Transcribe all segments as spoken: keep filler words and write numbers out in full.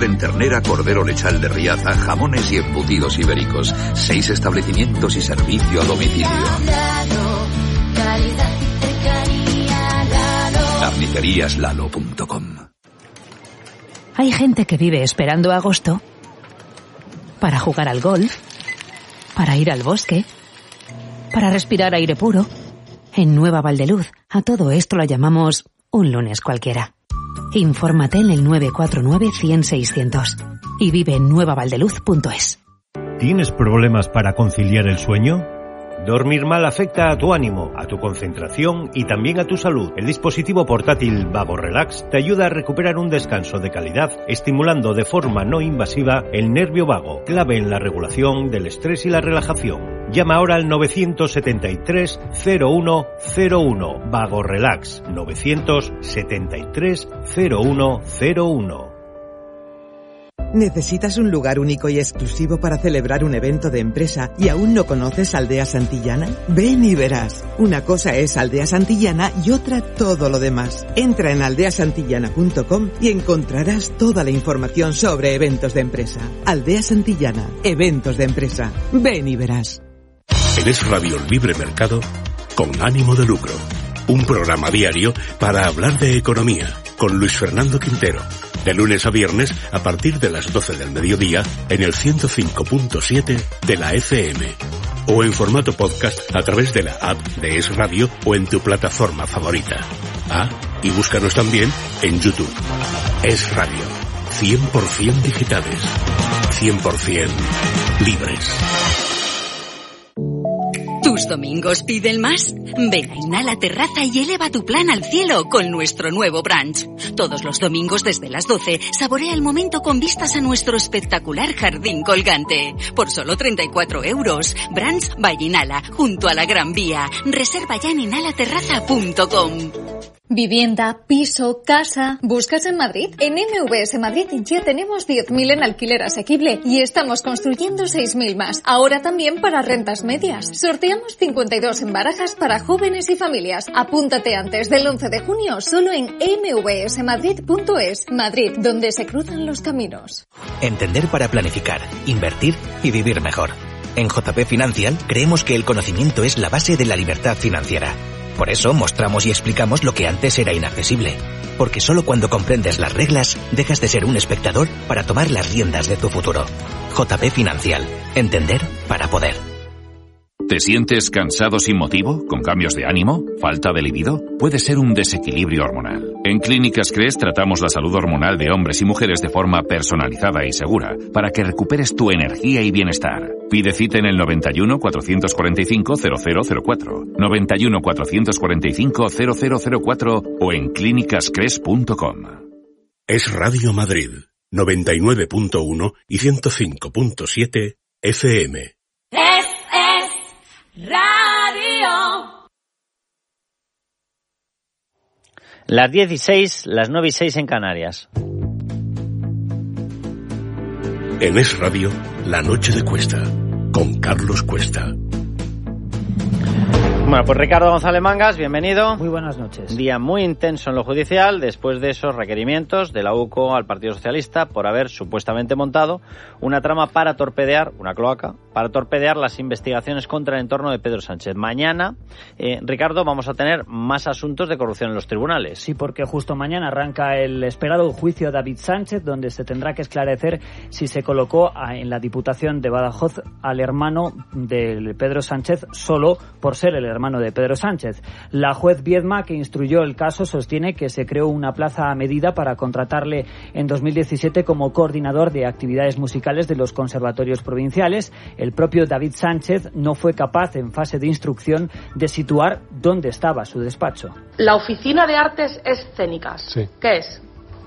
En ternera, cordero lechal de Riaza, jamones y embutidos ibéricos. Seis establecimientos y servicio a domicilio. carnicerías lalo punto com. Hay gente que vive esperando agosto para jugar al golf, para ir al bosque, para respirar aire puro. En Nueva Valdeluz, a todo esto lo llamamos un lunes cualquiera. Infórmate en el nueve cuatro nueve, cien, seiscientos y vive en nueva valdeluz punto es. ¿Tienes problemas para conciliar el sueño? Dormir mal afecta a tu ánimo, a tu concentración y también a tu salud. El dispositivo portátil Vago Relax te ayuda a recuperar un descanso de calidad, estimulando de forma no invasiva el nervio vago, clave en la regulación del estrés y la relajación. Llama ahora al nueve siete tres, cero uno cero uno. Vago Relax, nueve siete tres, cero uno cero uno. ¿Necesitas un lugar único y exclusivo para celebrar un evento de empresa y aún no conoces Aldea Santillana? Ven y verás. Una cosa es Aldea Santillana y otra todo lo demás. Entra en aldea santillana punto com y encontrarás toda la información sobre eventos de empresa. Aldea Santillana, eventos de empresa. Ven y verás. En Es Radio Libre Mercado, con ánimo de lucro. Un programa diario para hablar de economía, con Luis Fernando Quintero. De lunes a viernes, a partir de las doce del mediodía, en el ciento cinco punto siete de la F M. O en formato podcast a través de la app de Es Radio o en tu plataforma favorita. Ah, y búscanos también en YouTube. Es Radio. cien por ciento digitales. cien por ciento libres. ¿Tus domingos piden más? Ven a Inhala Terraza y eleva tu plan al cielo con nuestro nuevo brunch. Todos los domingos desde las doce, saborea el momento con vistas a nuestro espectacular jardín colgante. Por solo treinta y cuatro euros. Brunch by Inhala, junto a la Gran Vía. Reserva ya en inhala terraza punto com. Vivienda, piso, casa. ¿Buscas en Madrid? En M V S Madrid ya tenemos diez mil en alquiler asequible y estamos construyendo seis mil más. Ahora también para rentas medias. Sorteamos cincuenta y dos en barajas para jóvenes y familias. Apúntate antes del once de junio solo en eme ve ese madrid punto es. Madrid, donde se cruzan los caminos. Entender para planificar, invertir y vivir mejor. En J P Financial creemos que el conocimiento es la base de la libertad financiera. Por eso mostramos y explicamos lo que antes era inaccesible. Porque solo cuando comprendes las reglas, dejas de ser un espectador para tomar las riendas de tu futuro. J P Financial. Entender para poder. ¿Te sientes cansado sin motivo? ¿Con cambios de ánimo? ¿Falta de libido? Puede ser un desequilibrio hormonal. En Clínicas Cres tratamos la salud hormonal de hombres y mujeres de forma personalizada y segura, para que recuperes tu energía y bienestar. Pide cita en el noventa y uno, cuatrocientos cuarenta y cinco, cero cero cero cuatro, noventa y uno, cuatrocientos cuarenta y cinco, cero cero cero cuatro o en clínicas cres punto com. Es Radio Madrid, noventa y nueve punto uno y ciento cinco punto siete F M. Radio. Las diez y seis, las nueve y seis en Canarias. En Es Radio, La Noche de Cuesta, con Carlos Cuesta. Bueno, pues Ricardo González Mangas, bienvenido. Muy buenas noches. Día muy intenso en lo judicial después de esos requerimientos de la U C O al Partido Socialista por haber supuestamente montado una trama para torpedear, una cloaca, para torpedear las investigaciones contra el entorno de Pedro Sánchez. Mañana, eh, Ricardo, vamos a tener más asuntos de corrupción en los tribunales. Sí, porque justo mañana arranca el esperado juicio a David Sánchez, donde se tendrá que esclarecer si se colocó a, en la Diputación de Badajoz al hermano de Pedro Sánchez solo por ser el hermano de Pedro Sánchez. La juez Viedma, que instruyó el caso, sostiene que se creó una plaza a medida para contratarle en dos mil diecisiete como coordinador de actividades musicales de los conservatorios provinciales. El propio David Sánchez no fue capaz, en fase de instrucción, de situar dónde estaba su despacho. La Oficina de Artes Escénicas. Sí. ¿Qué es?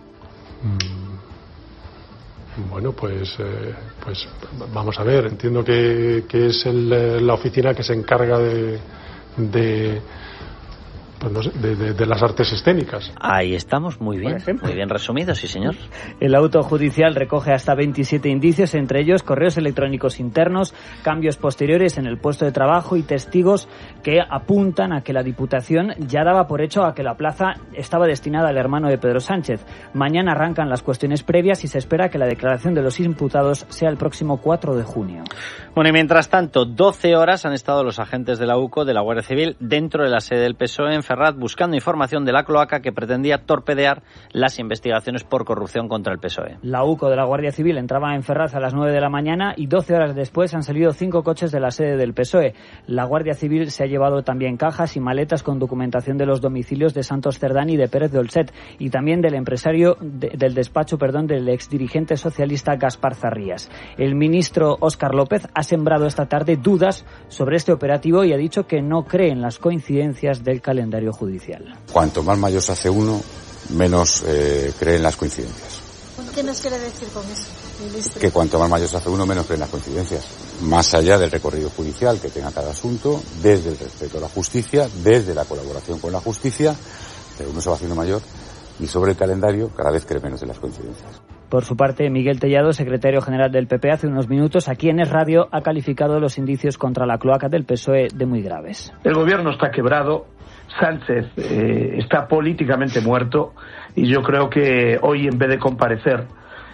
Bueno, pues, eh, pues vamos a ver. Entiendo que, que es el, la oficina que se encarga de, de pues no sé, de, de, de las artes escénicas. Ahí estamos, muy bien, muy bien resumido, sí señor. El auto judicial recoge hasta veintisiete indicios, entre ellos correos electrónicos internos, cambios posteriores en el puesto de trabajo y testigos que apuntan a que la Diputación ya daba por hecho a que la plaza estaba destinada al hermano de Pedro Sánchez. Mañana arrancan las cuestiones previas y se espera que la declaración de los imputados sea el próximo cuatro de junio. Bueno, y mientras tanto, doce horas han estado los agentes de la U C O, de la Guardia Civil, dentro de la sede del P S O E en Ferraz, buscando información de la cloaca que pretendía torpedear las investigaciones por corrupción contra el P S O E. La U C O de la Guardia Civil entraba en Ferraz a las nueve de la mañana y doce horas después han salido cinco coches de la sede del P S O E. La Guardia Civil se ha llevado también cajas y maletas con documentación de los domicilios de Santos Cerdán y de Pérez Dolcet, y también del empresario de, del despacho, perdón, del exdirigente socialista Gaspar Zarrías. El ministro Óscar López ha sembrado esta tarde dudas sobre este operativo y ha dicho que no cree en las coincidencias del calendario judicial. Cuanto más mayor se hace uno, menos eh, cree en las coincidencias. ¿Qué nos quiere decir con eso, ministro? Que cuanto más mayor se hace uno, menos cree en las coincidencias. Más allá del recorrido judicial que tenga cada asunto, desde el respeto a la justicia, desde la colaboración con la justicia, pero uno se va haciendo mayor y sobre el calendario cada vez cree menos en las coincidencias. Por su parte, Miguel Tellado, secretario general del P P, hace unos minutos aquí en Es Radio ha calificado los indicios contra la cloaca del P S O E de muy graves. El gobierno está quebrado, Sánchez eh, está políticamente muerto y yo creo que hoy, en vez de comparecer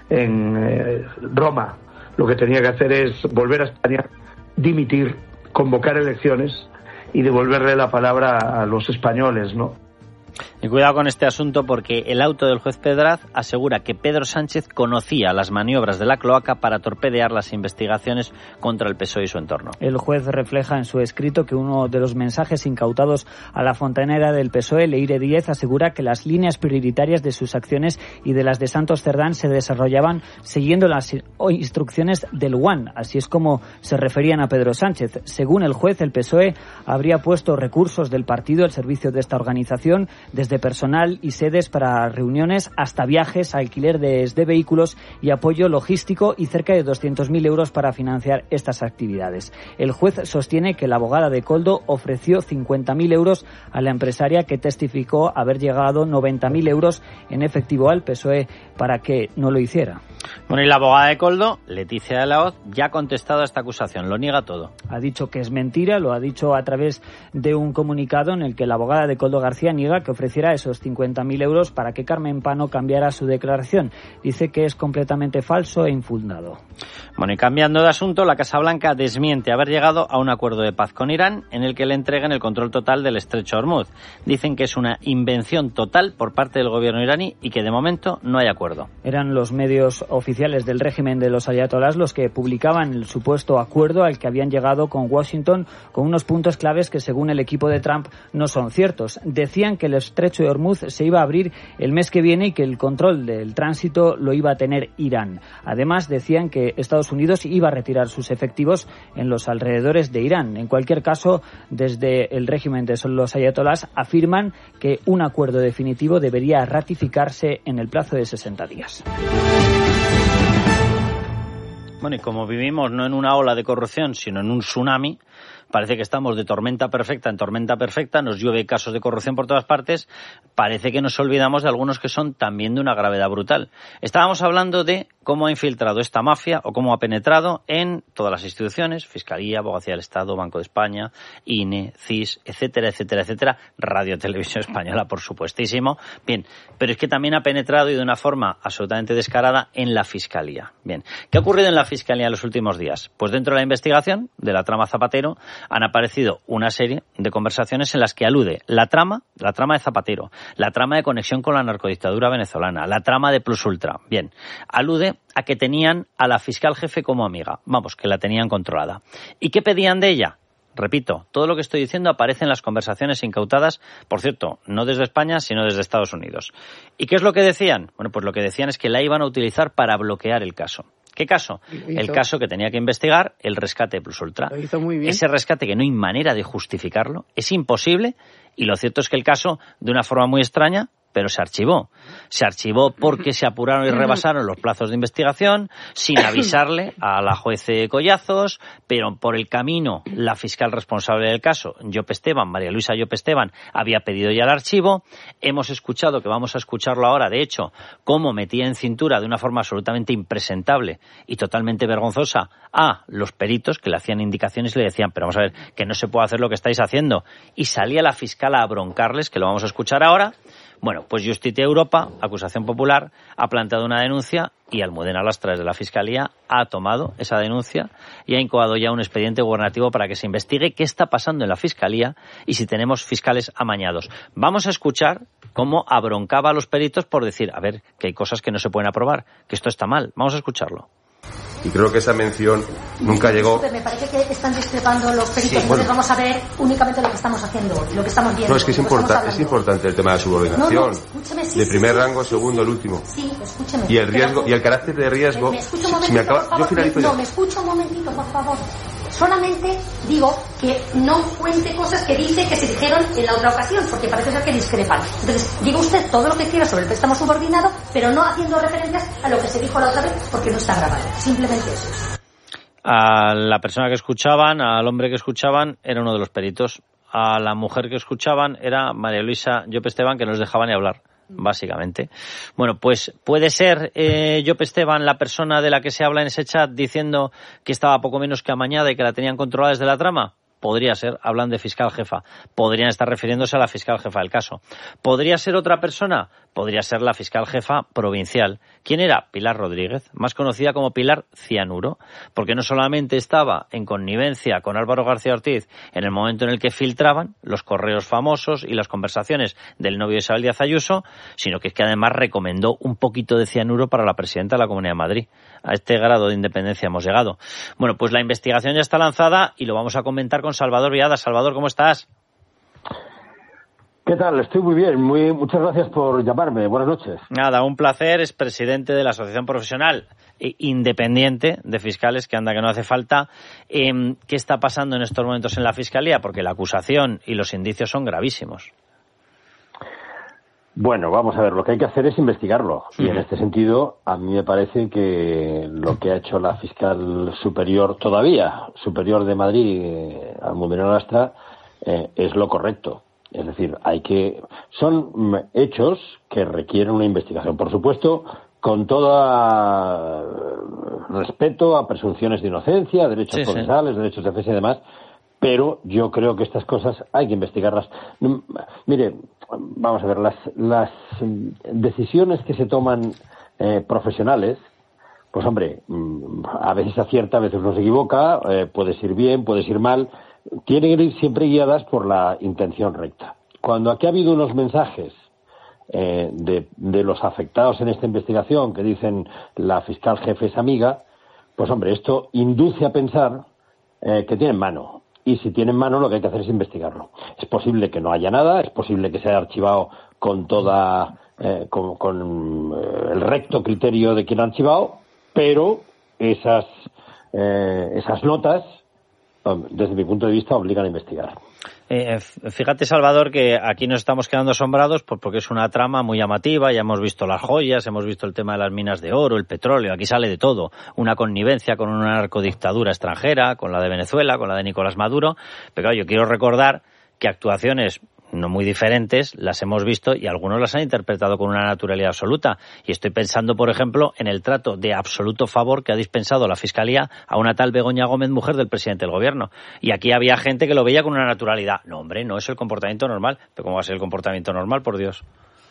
en eh, Roma, lo que tenía que hacer es volver a España, dimitir, convocar elecciones y devolverle la palabra a los españoles, ¿no? Y cuidado con este asunto, porque el auto del juez Pedraz asegura que Pedro Sánchez conocía las maniobras de la cloaca para torpedear las investigaciones contra el P S O E y su entorno. El juez refleja en su escrito que uno de los mensajes incautados a la fontanera del P S O E, Leire Díez, asegura que las líneas prioritarias de sus acciones y de las de Santos Cerdán se desarrollaban siguiendo las instrucciones del U A N. Así es como se referían a Pedro Sánchez. Según el juez, el P S O E habría puesto recursos del partido al servicio de esta organización, desde personal y sedes para reuniones hasta viajes, alquiler de, de vehículos y apoyo logístico, y cerca de doscientos mil euros para financiar estas actividades. El juez sostiene que la abogada de Koldo ofreció cincuenta mil euros a la empresaria, que testificó haber llegado noventa mil euros en efectivo al P S O E para que no lo hiciera. Bueno, y la abogada de Koldo, Leticia de la Hoz, ya ha contestado a esta acusación, lo niega todo. Ha dicho que es mentira, lo ha dicho a través de un comunicado en el que la abogada de Koldo García niega que ofreciera esos cincuenta mil euros para que Carmen Pano cambiara su declaración. Dice que es completamente falso e infundado. Bueno, y cambiando de asunto, la Casa Blanca desmiente haber llegado a un acuerdo de paz con Irán en el que le entreguen el control total del estrecho de Hormuz. Dicen que es una invención total por parte del gobierno iraní y que de momento no hay acuerdo. Eran los medios oficiales del régimen de los ayatolás los que publicaban el supuesto acuerdo al que habían llegado con Washington, con unos puntos claves que, según el equipo de Trump, no son ciertos. Decían que el estrecho de Hormuz se iba a abrir el mes que viene y que el control del tránsito lo iba a tener Irán. Además, decían que Estados Unidos iba a retirar sus efectivos en los alrededores de Irán. En cualquier caso, desde el régimen de los ayatolás afirman que un acuerdo definitivo debería ratificarse en el plazo de sesenta días. Bueno, y como vivimos no en una ola de corrupción, sino en un tsunami, parece que estamos de tormenta perfecta en tormenta perfecta, nos llueve casos de corrupción por todas partes, parece que nos olvidamos de algunos que son también de una gravedad brutal. Estábamos hablando de cómo ha infiltrado esta mafia o cómo ha penetrado en todas las instituciones, Fiscalía, Abogacía del Estado, Banco de España, I N E, C I S, etcétera, etcétera, etcétera, Radio Televisión Española, por supuestísimo. Bien, pero es que también ha penetrado y de una forma absolutamente descarada en la Fiscalía. Bien, ¿qué ha ocurrido en la Fiscalía en los últimos días? Pues dentro de la investigación de la trama Zapatero han aparecido una serie de conversaciones en las que alude la trama, la trama de Zapatero, la trama de conexión con la narcodictadura venezolana, la trama de Plus Ultra. Bien, alude a que tenían a la fiscal jefe como amiga, vamos, que la tenían controlada. ¿Y qué pedían de ella? Repito, todo lo que estoy diciendo aparece en las conversaciones incautadas, por cierto, no desde España, sino desde Estados Unidos. ¿Y qué es lo que decían? Bueno, pues lo que decían es que la iban a utilizar para bloquear el caso. ¿Qué caso? El caso que tenía que investigar, el rescate de Plus Ultra. Lo hizo muy bien. Ese rescate que no hay manera de justificarlo, es imposible, y lo cierto es que el caso, de una forma muy extraña, pero se archivó. Se archivó porque se apuraron y rebasaron los plazos de investigación, sin avisarle a la juez Collazos, pero por el camino la fiscal responsable del caso, Llop Esteban, María Luisa Llop Esteban, había pedido ya el archivo. Hemos escuchado, que vamos a escucharlo ahora, de hecho, cómo metía en cintura de una forma absolutamente impresentable y totalmente vergonzosa a los peritos que le hacían indicaciones y le decían, pero vamos a ver, que no se puede hacer lo que estáis haciendo. Y salía la fiscal a broncarles, que lo vamos a escuchar ahora. Bueno, pues Justitia Europa, acusación popular, ha planteado una denuncia y Almudena Lastra, desde la Fiscalía, ha tomado esa denuncia y ha incoado ya un expediente gubernativo para que se investigue qué está pasando en la Fiscalía y si tenemos fiscales amañados. Vamos a escuchar cómo abroncaba a los peritos por decir, a ver, que hay cosas que no se pueden aprobar, que esto está mal. Vamos a escucharlo. Y creo que esa mención nunca llegó. Me parece que están discrepando los peritos, sí, entonces bueno. vamos a ver únicamente lo que estamos haciendo hoy, lo que estamos viendo. No, es que es, importa, es importante el tema de la subordinación. No, no, escúcheme, sí, de primer sí, rango, sí, segundo, sí, el último. Sí, escúcheme. Y el riesgo, y el carácter de riesgo. Me, me escucha un momentito, si me acaba, por favor. yo finalizo no, ya. me escucha un momentito, por favor. Solamente digo que no cuente cosas que dice que se dijeron en la otra ocasión, porque parece ser que discrepan. Entonces, diga usted todo lo que quiera sobre el préstamo subordinado, pero no haciendo referencias a lo que se dijo la otra vez, porque no está grabado. Simplemente eso. A la persona que escuchaban, al hombre que escuchaban, era uno de los peritos. A la mujer que escuchaban era María Luisa Llop Esteban, que no les dejaba ni hablar, básicamente. Bueno, pues puede ser eh, Llop Esteban la persona de la que se habla en ese chat diciendo que estaba poco menos que amañada y que la tenían controlada desde la trama. Podría ser, hablan de fiscal jefa. Podrían estar refiriéndose a la fiscal jefa del caso. ¿Podría ser otra persona? Podría ser la fiscal jefa provincial. ¿Quién era? Pilar Rodríguez, más conocida como Pilar Cianuro, porque no solamente estaba en connivencia con Álvaro García Ortiz en el momento en el que filtraban los correos famosos y las conversaciones del novio de Isabel Díaz Ayuso, sino que es que además recomendó un poquito de cianuro para la presidenta de la Comunidad de Madrid. A este grado de independencia hemos llegado. Bueno, pues la investigación ya está lanzada y lo vamos a comentar con Salvador Viada. Salvador, ¿cómo estás? ¿Qué tal? Estoy muy bien. Muy, muchas gracias por llamarme. Buenas noches. Nada, un placer. Es presidente de la Asociación Profesional Independiente de Fiscales, que anda que no hace falta. Eh, ¿Qué está pasando en estos momentos en la Fiscalía? Porque la acusación y los indicios son gravísimos. Bueno, vamos a ver, lo que hay que hacer es investigarlo. Sí. Y en este sentido, a mí me parece que lo que ha hecho la fiscal superior, todavía superior de Madrid, eh, Almudena Lastra, eh, es lo correcto. Es decir, hay que son hechos que requieren una investigación. Por supuesto, con todo respeto a presunciones de inocencia, derechos sí, procesales, sí. derechos de defensa y demás, pero yo creo que estas cosas hay que investigarlas. Mire, vamos a ver, las, las decisiones que se toman eh, profesionales, pues hombre, a veces acierta, a veces no se equivoca, eh, puedes ir bien, puedes ir mal, tienen que ir siempre guiadas por la intención recta. Cuando aquí ha habido unos mensajes eh, de, de los afectados en esta investigación que dicen la fiscal jefe es amiga, pues hombre, esto induce a pensar eh, que tienen mano. Y si tienen mano, lo que hay que hacer es investigarlo. Es posible que no haya nada, es posible que se haya archivado con toda eh, con, con eh, el recto criterio de quien ha archivado, pero esas eh, esas notas, desde mi punto de vista, obligan a investigar. Eh, fíjate, Salvador, que aquí nos estamos quedando asombrados porque es una trama muy llamativa. Ya hemos visto las joyas, hemos visto el tema de las minas de oro, el petróleo. Aquí sale de todo. Una connivencia con una narcodictadura extranjera, con la de Venezuela, con la de Nicolás Maduro. Pero claro, yo quiero recordar que actuaciones no muy diferentes las hemos visto y algunos las han interpretado con una naturalidad absoluta. Y estoy pensando, por ejemplo, en el trato de absoluto favor que ha dispensado la Fiscalía a una tal Begoña Gómez, mujer del presidente del Gobierno. Y aquí había gente que lo veía con una naturalidad. No, hombre, no es el comportamiento normal. ¿Pero cómo va a ser el comportamiento normal, por Dios?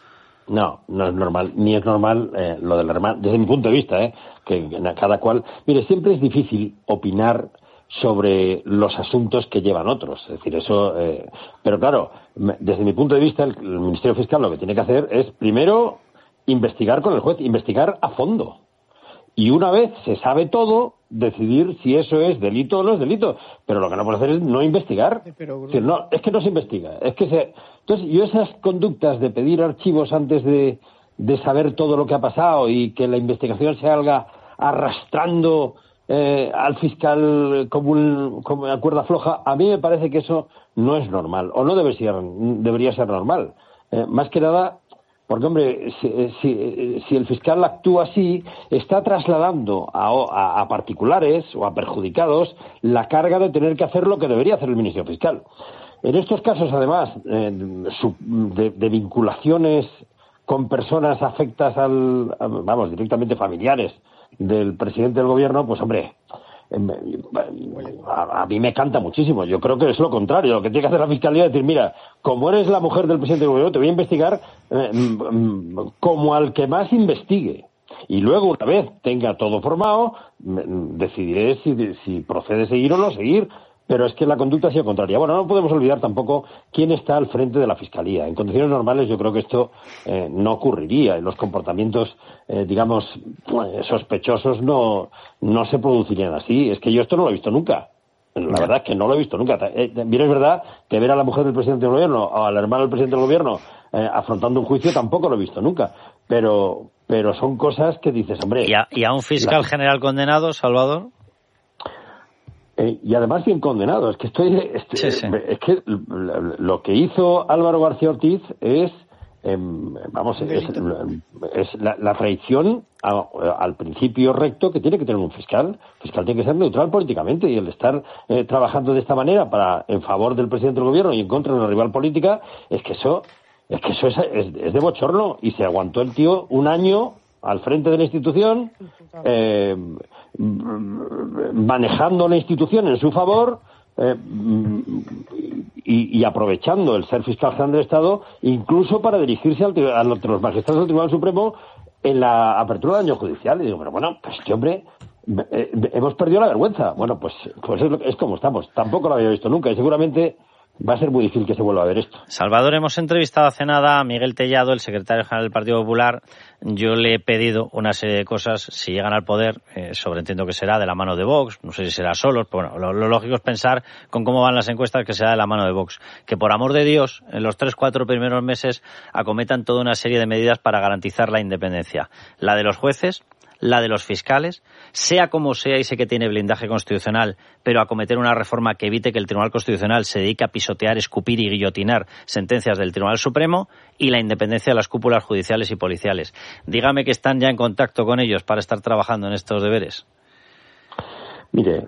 No, no es normal. Ni es normal eh, lo del hermano. Desde mi punto de vista, eh, que cada cual... Mire, siempre es difícil opinar sobre los asuntos que llevan otros. Es decir, eso... Eh, pero claro, desde mi punto de vista, el, el Ministerio Fiscal lo que tiene que hacer es, primero, investigar con el juez, investigar a fondo. Y una vez se sabe todo, decidir si eso es delito o no es delito. Pero lo que no puede hacer es no investigar. Pero, es decir, no, es que no se investiga. Es que se... Entonces, yo esas conductas de pedir archivos antes de, de saber todo lo que ha pasado y que la investigación se haga arrastrando... Eh, al fiscal como, un, como una cuerda floja, a mí me parece que eso no es normal, o no debe ser, debería ser normal. Eh, más que nada, Porque, hombre, si, si, si el fiscal actúa así, está trasladando a, a, a particulares o a perjudicados la carga de tener que hacer lo que debería hacer el Ministerio Fiscal. En estos casos, además, eh, de, de vinculaciones con personas afectas al, vamos, directamente familiares del presidente del gobierno, pues, hombre, a, a mí me canta muchísimo. Yo creo que es lo contrario. Lo que tiene que hacer la Fiscalía es decir, mira, como eres la mujer del presidente del gobierno, te voy a investigar eh, como al que más investigue. Y luego, una vez tenga todo formado, decidiré si, si procede seguir o no seguir. Pero es que la conducta ha sido contraria. Bueno, no podemos olvidar tampoco quién está al frente de la Fiscalía. En condiciones normales yo creo que esto eh, no ocurriría. Y los comportamientos, eh, digamos, sospechosos no, no se producirían así. Es que yo esto no lo he visto nunca. La verdad es que no lo he visto nunca. Eh, bien es verdad que ver a la mujer del presidente del gobierno o al hermano del presidente del gobierno eh, afrontando un juicio tampoco lo he visto nunca. Pero, pero son cosas que dices, hombre... ¿Y a, y a un fiscal la... general condenado, Salvador? Eh, y además bien condenado. Es que estoy, estoy sí, sí. es que lo que hizo Álvaro García Ortiz es, eh, vamos, es, es la, la traición a, al principio recto que tiene que tener un fiscal. El fiscal tiene que ser neutral políticamente y el estar eh, trabajando de esta manera para en favor del presidente del gobierno y en contra de una rival política, es que eso, es que eso es, es, es de bochorno. Y se aguantó el tío un año al frente de la institución, eh, manejando la institución en su favor eh, y, y aprovechando el ser fiscal general del Estado incluso para dirigirse al, a los magistrados del Tribunal Supremo en la apertura de año judicial. Y digo, pero bueno, pues este hombre, eh, hemos perdido la vergüenza. Bueno, pues, pues es, lo, es como estamos. Tampoco lo había visto nunca y seguramente va a ser muy difícil que se vuelva a ver esto. Salvador, hemos entrevistado hace nada a Miguel Tellado, el secretario general del Partido Popular. Yo le he pedido una serie de cosas, si llegan al poder, eh, sobreentiendo que será de la mano de Vox, no sé si será solos, pero bueno, lo, lo lógico es pensar con cómo van las encuestas que será de la mano de Vox. Que por amor de Dios, en los tres, cuatro primeros meses acometan toda una serie de medidas para garantizar la independencia. La de los jueces, la de los fiscales, sea como sea, y sé que tiene blindaje constitucional, pero acometer una reforma que evite que el Tribunal Constitucional se dedique a pisotear, escupir y guillotinar sentencias del Tribunal Supremo, y la independencia de las cúpulas judiciales y policiales. Dígame que están ya en contacto con ellos para estar trabajando en estos deberes. Mire,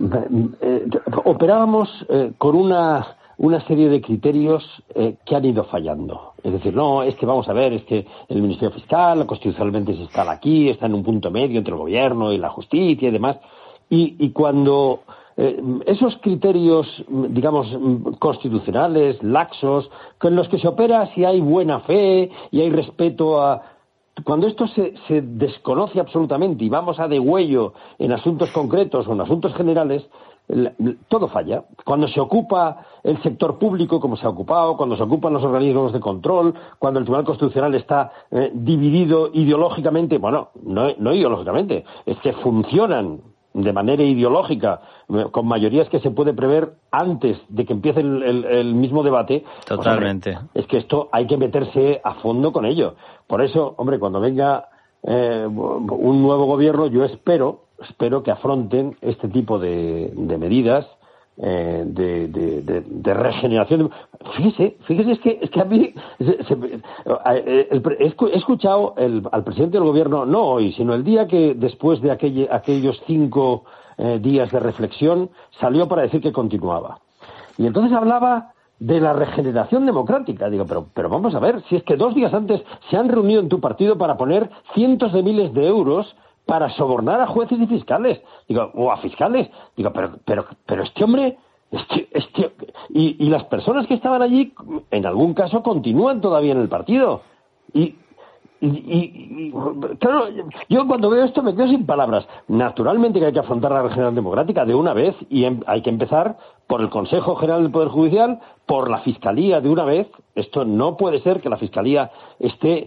eh, operábamos eh, con una... una serie de criterios eh, que han ido fallando. Es decir, no, es que vamos a ver, es que el Ministerio Fiscal constitucionalmente se instala aquí, está en un punto medio entre el gobierno y la justicia y demás. Y, y cuando eh, esos criterios, digamos, constitucionales, laxos, con los que se opera si hay buena fe y hay respeto a... Cuando esto se, se desconoce absolutamente y vamos a degüello en asuntos concretos o en asuntos generales, todo falla. Cuando se ocupa el sector público como se ha ocupado, cuando se ocupan los organismos de control, cuando el Tribunal Constitucional está eh, dividido ideológicamente, bueno, no, no ideológicamente, es que funcionan de manera ideológica, con mayorías que se puede prever antes de que empiece el, el, el mismo debate. Totalmente. Pues, hombre, es que esto hay que meterse a fondo con ello. Por eso, hombre, cuando venga eh, un nuevo gobierno, yo espero espero que afronten este tipo de, de medidas eh, de, de, de, de regeneración. Fíjese, fíjese, es que, es que a mí se, se, el, el, he escuchado el, al presidente del gobierno, no hoy, sino el día que después de aquel, aquellos cinco eh, días de reflexión salió para decir que continuaba. Y entonces hablaba de la regeneración democrática. Digo, pero, pero vamos a ver, si es que dos días antes se han reunido en tu partido para poner cientos de miles de euros para sobornar a jueces y fiscales, digo, o a fiscales, digo, pero, pero, pero este hombre, este, este, y, y las personas que estaban allí, en algún caso, continúan todavía en el partido, y, y, y, y claro, yo cuando veo esto me quedo sin palabras. Naturalmente que hay que afrontar la regeneración democrática de una vez, y em, hay que empezar por el Consejo General del Poder Judicial, por la Fiscalía de una vez. Esto no puede ser que la Fiscalía esté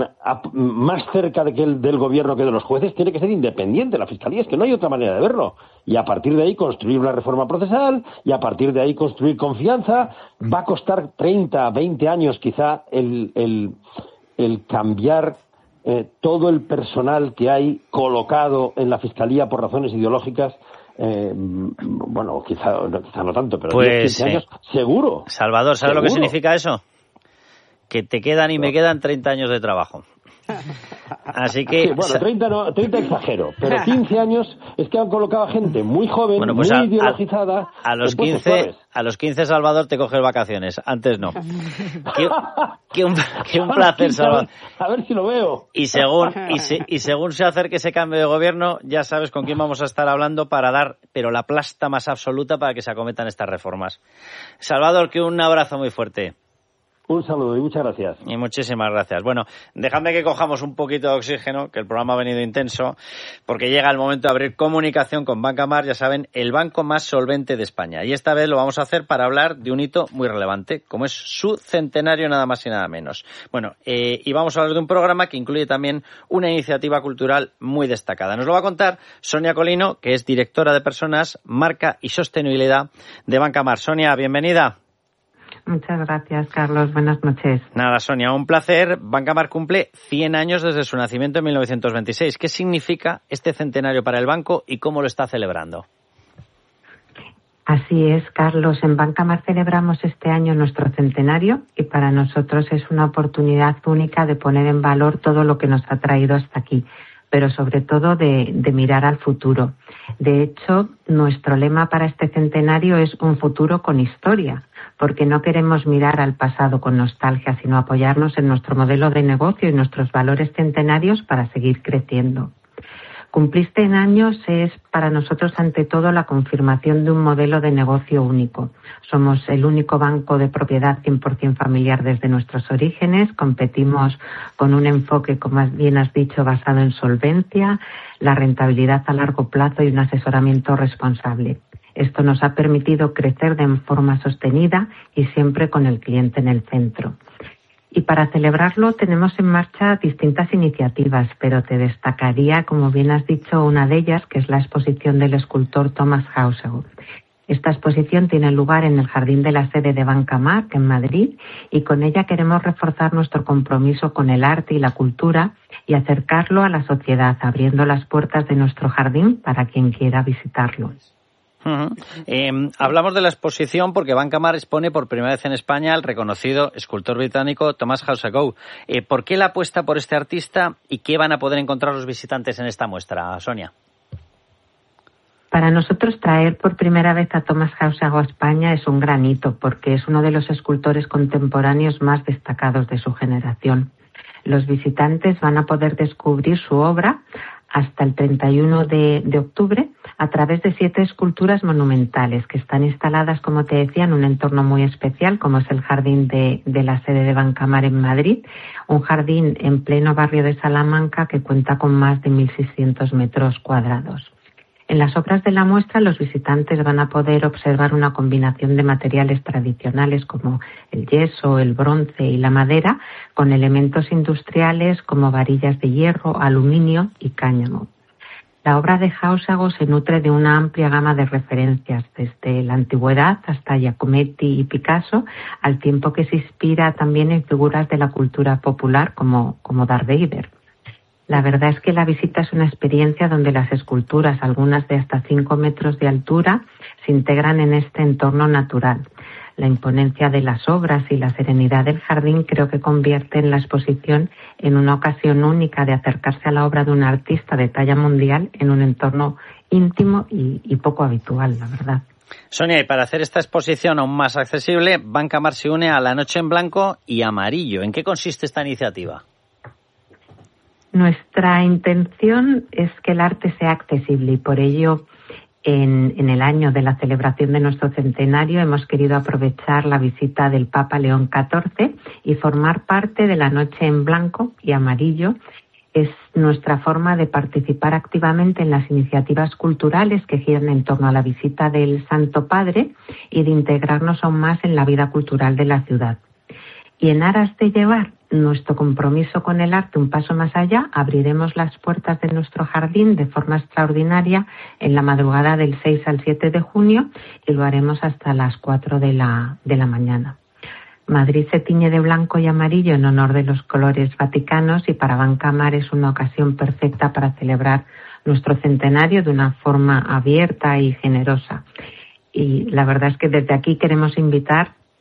más cerca de que el, del gobierno que de los jueces. Tiene que ser independiente la Fiscalía, es que no hay otra manera de verlo, y a partir de ahí construir una reforma procesal y a partir de ahí construir confianza. Va a costar treinta, veinte años quizá el, el, el cambiar eh, todo el personal que hay colocado en la Fiscalía por razones ideológicas. Eh, bueno, quizá, quizá no tanto, pero pues, diez, quince años, seguro. Salvador, ¿sabes seguro. lo que significa eso? que te quedan y me quedan treinta años de trabajo. Así que... Sí, bueno, treinta, no, treinta exagero, pero quince años es que han colocado a gente muy joven, bueno, pues muy a, ideologizada. A, a, los quince, a los quince, Salvador, te coges vacaciones. Antes no. que, que, un, que un placer, Salvador. A ver si lo veo. Y según, y, se, y según se acerque ese cambio de gobierno, ya sabes con quién vamos a estar hablando para dar, pero la plasta más absoluta para que se acometan estas reformas. Salvador, que un abrazo muy fuerte. Un saludo y muchas gracias. Y muchísimas gracias. Bueno, dejadme que cojamos un poquito de oxígeno, que el programa ha venido intenso, porque llega el momento de abrir comunicación con Bancamar, ya saben, el banco más solvente de España. Y esta vez lo vamos a hacer para hablar de un hito muy relevante, como es su centenario nada más y nada menos. Bueno, eh, y vamos a hablar de un programa que incluye también una iniciativa cultural muy destacada. Nos lo va a contar Sonia Colino, que es directora de Personas, Marca y Sostenibilidad de Bancamar. Sonia, bienvenida. Muchas gracias, Carlos. Buenas noches. Nada, Sonia, un placer. Bancamar cumple cien años desde su nacimiento en mil novecientos veintiséis. ¿Qué significa este centenario para el banco y cómo lo está celebrando? Así es, Carlos. En Bancamar celebramos este año nuestro centenario y para nosotros es una oportunidad única de poner en valor todo lo que nos ha traído hasta aquí, pero sobre todo de, de mirar al futuro. De hecho, nuestro lema para este centenario es un futuro con historia, porque no queremos mirar al pasado con nostalgia, sino apoyarnos en nuestro modelo de negocio y nuestros valores centenarios para seguir creciendo. Cumplir cien años es para nosotros ante todo la confirmación de un modelo de negocio único. Somos el único banco de propiedad cien por ciento familiar desde nuestros orígenes, competimos con un enfoque, como bien has dicho, basado en solvencia, la rentabilidad a largo plazo y un asesoramiento responsable. Esto nos ha permitido crecer de forma sostenida y siempre con el cliente en el centro. Y para celebrarlo tenemos en marcha distintas iniciativas, pero te destacaría, como bien has dicho, una de ellas, que es la exposición del escultor Thomas Haussegger. Esta exposición tiene lugar en el jardín de la sede de Bancamar, en Madrid, y con ella queremos reforzar nuestro compromiso con el arte y la cultura y acercarlo a la sociedad, abriendo las puertas de nuestro jardín para quien quiera visitarlo. Uh-huh. Eh, hablamos de la exposición porque Bancamar expone por primera vez en España al reconocido escultor británico Thomas Haussegger. Eh, ¿Por qué la apuesta por este artista y qué van a poder encontrar los visitantes en esta muestra, Sonia? Para nosotros traer por primera vez a Thomas Haussegger a España es un gran hito porque es uno de los escultores contemporáneos más destacados de su generación. Los visitantes van a poder descubrir su obra hasta el treinta y uno de, de octubre a través de siete esculturas monumentales que están instaladas, como te decía, en un entorno muy especial, como es el jardín de, de la sede de Bancamar en Madrid, un jardín en pleno barrio de Salamanca que cuenta con más de mil seiscientos metros cuadrados. En las obras de la muestra, los visitantes van a poder observar una combinación de materiales tradicionales como el yeso, el bronce y la madera, con elementos industriales como varillas de hierro, aluminio y cáñamo. La obra de Haussegger se nutre de una amplia gama de referencias, desde la antigüedad hasta Giacometti y Picasso, al tiempo que se inspira también en figuras de la cultura popular como, como Darth Vader. La verdad es que la visita es una experiencia donde las esculturas, algunas de hasta cinco metros de altura, se integran en este entorno natural. La imponencia de las obras y la serenidad del jardín creo que convierten la exposición en una ocasión única de acercarse a la obra de un artista de talla mundial en un entorno íntimo y, y poco habitual, la verdad. Sonia, y para hacer esta exposición aún más accesible, Bancamar se une a La Noche en Blanco y Amarillo. ¿En qué consiste esta iniciativa? Nuestra intención es que el arte sea accesible y por ello en, en el año de la celebración de nuestro centenario hemos querido aprovechar la visita del Papa León catorce y formar parte de La Noche en Blanco y Amarillo. Es nuestra forma de participar activamente en las iniciativas culturales que giran en torno a la visita del Santo Padre y de integrarnos aún más en la vida cultural de la ciudad. Y en aras de llevar nuestro compromiso con el arte un paso más allá, abriremos las puertas de nuestro jardín de forma extraordinaria en la madrugada del seis al siete de junio y lo haremos hasta las cuatro de la, de la mañana. Madrid se tiñe de blanco y amarillo en honor de los colores vaticanos y para Bancamar es una ocasión perfecta para celebrar nuestro centenario de una forma abierta y generosa. Y la verdad es que desde aquí queremos invitar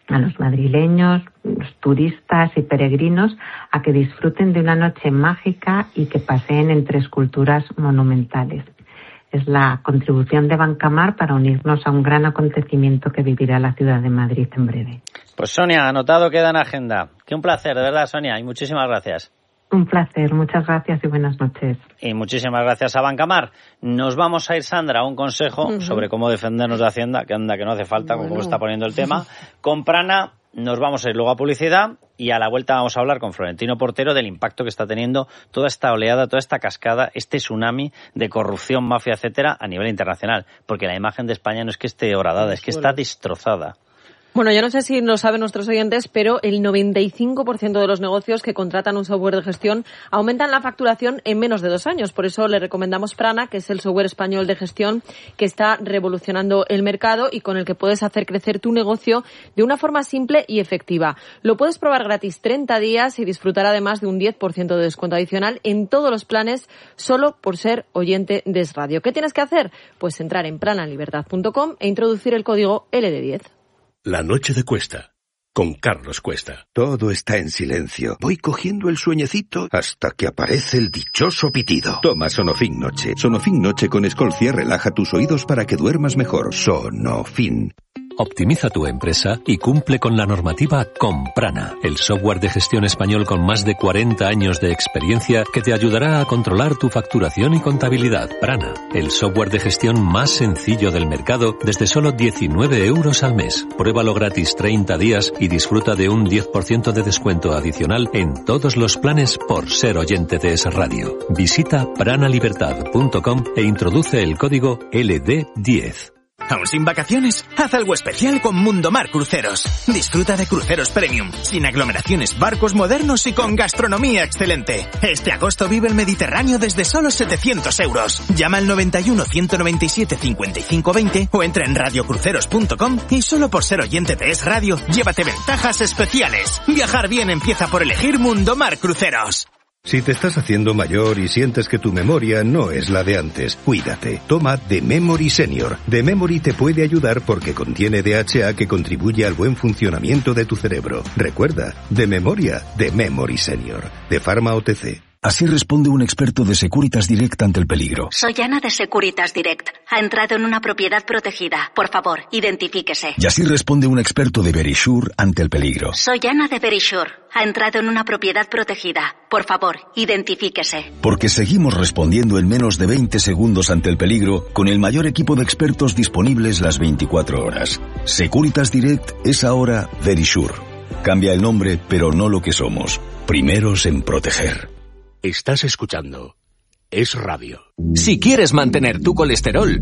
a los madrileños, los turistas y peregrinos, a que disfruten de una noche mágica y que paseen entre esculturas monumentales. Es la contribución de Bancamar para unirnos a un gran acontecimiento que vivirá la ciudad de Madrid en breve. Pues Sonia, anotado queda en agenda. Qué un placer, de verdad, Sonia, y muchísimas gracias. Un placer, muchas gracias y buenas noches. Y muchísimas gracias a Bancamar. Nos vamos a ir, Sandra, a un consejo uh-huh. sobre cómo defendernos de Hacienda, que anda que no hace falta, bueno. como está poniendo el tema. Con Prana nos vamos a ir luego a publicidad y a la vuelta vamos a hablar con Florentino Portero del impacto que está teniendo toda esta oleada, toda esta cascada, este tsunami de corrupción, mafia, etcétera, a nivel internacional. Porque la imagen de España no es que esté horadada, es que está destrozada. Bueno, yo no sé si lo saben nuestros oyentes, pero el noventa y cinco por ciento de los negocios que contratan un software de gestión aumentan la facturación en menos de dos años. Por eso le recomendamos Prana, que es el software español de gestión que está revolucionando el mercado y con el que puedes hacer crecer tu negocio de una forma simple y efectiva. Lo puedes probar gratis treinta días y disfrutar además de un diez por ciento de descuento adicional en todos los planes solo por ser oyente de Es Radio. ¿Qué tienes que hacer? Pues entrar en pranalibertad punto com e introducir el código L D diez. La noche de Cuesta, con Carlos Cuesta. Todo está en silencio. Voy cogiendo el sueñecito hasta que aparece el dichoso pitido. Toma Sonofin Noche. Sonofin Noche con Escolcia relaja tus oídos para que duermas mejor. Sonofin. Optimiza tu empresa y cumple con la normativa con Prana, el software de gestión español con más de cuarenta años de experiencia que te ayudará a controlar tu facturación y contabilidad. Prana, el software de gestión más sencillo del mercado desde solo diecinueve euros al mes. Pruébalo gratis treinta días y disfruta de un diez por ciento de descuento adicional en todos los planes por ser oyente de Es Radio. Visita pranalibertad punto com e introduce el código L D diez. ¿Aún sin vacaciones? Haz algo especial con Mundomar Cruceros. Disfruta de cruceros premium, sin aglomeraciones, barcos modernos y con gastronomía excelente. Este agosto vive el Mediterráneo desde solo setecientos euros. Llama al noventa y uno, ciento noventa y siete, cincuenta y cinco veinte o entra en radiocruceros punto com y solo por ser oyente de Es Radio, llévate ventajas especiales. Viajar bien empieza por elegir Mundomar Cruceros. Si te estás haciendo mayor y sientes que tu memoria no es la de antes, cuídate. Toma The Memory Senior. The Memory te puede ayudar porque contiene D H A que contribuye al buen funcionamiento de tu cerebro. Recuerda, de memoria, The Memory Senior. De Pharma O T C. Así responde un experto de Securitas Direct ante el peligro. Soy Ana de Securitas Direct. Ha entrado en una propiedad protegida. Por favor, identifíquese. Y así responde un experto de Verisure ante el peligro. Soy Ana de Verisure. Ha entrado en una propiedad protegida. Por favor, identifíquese. Porque seguimos respondiendo en menos de veinte segundos ante el peligro con el mayor equipo de expertos disponibles las veinticuatro horas. Securitas Direct es ahora Verisure. Cambia el nombre, pero no lo que somos. Primeros en proteger. Estás escuchando Es Radio. Si quieres mantener tu colesterol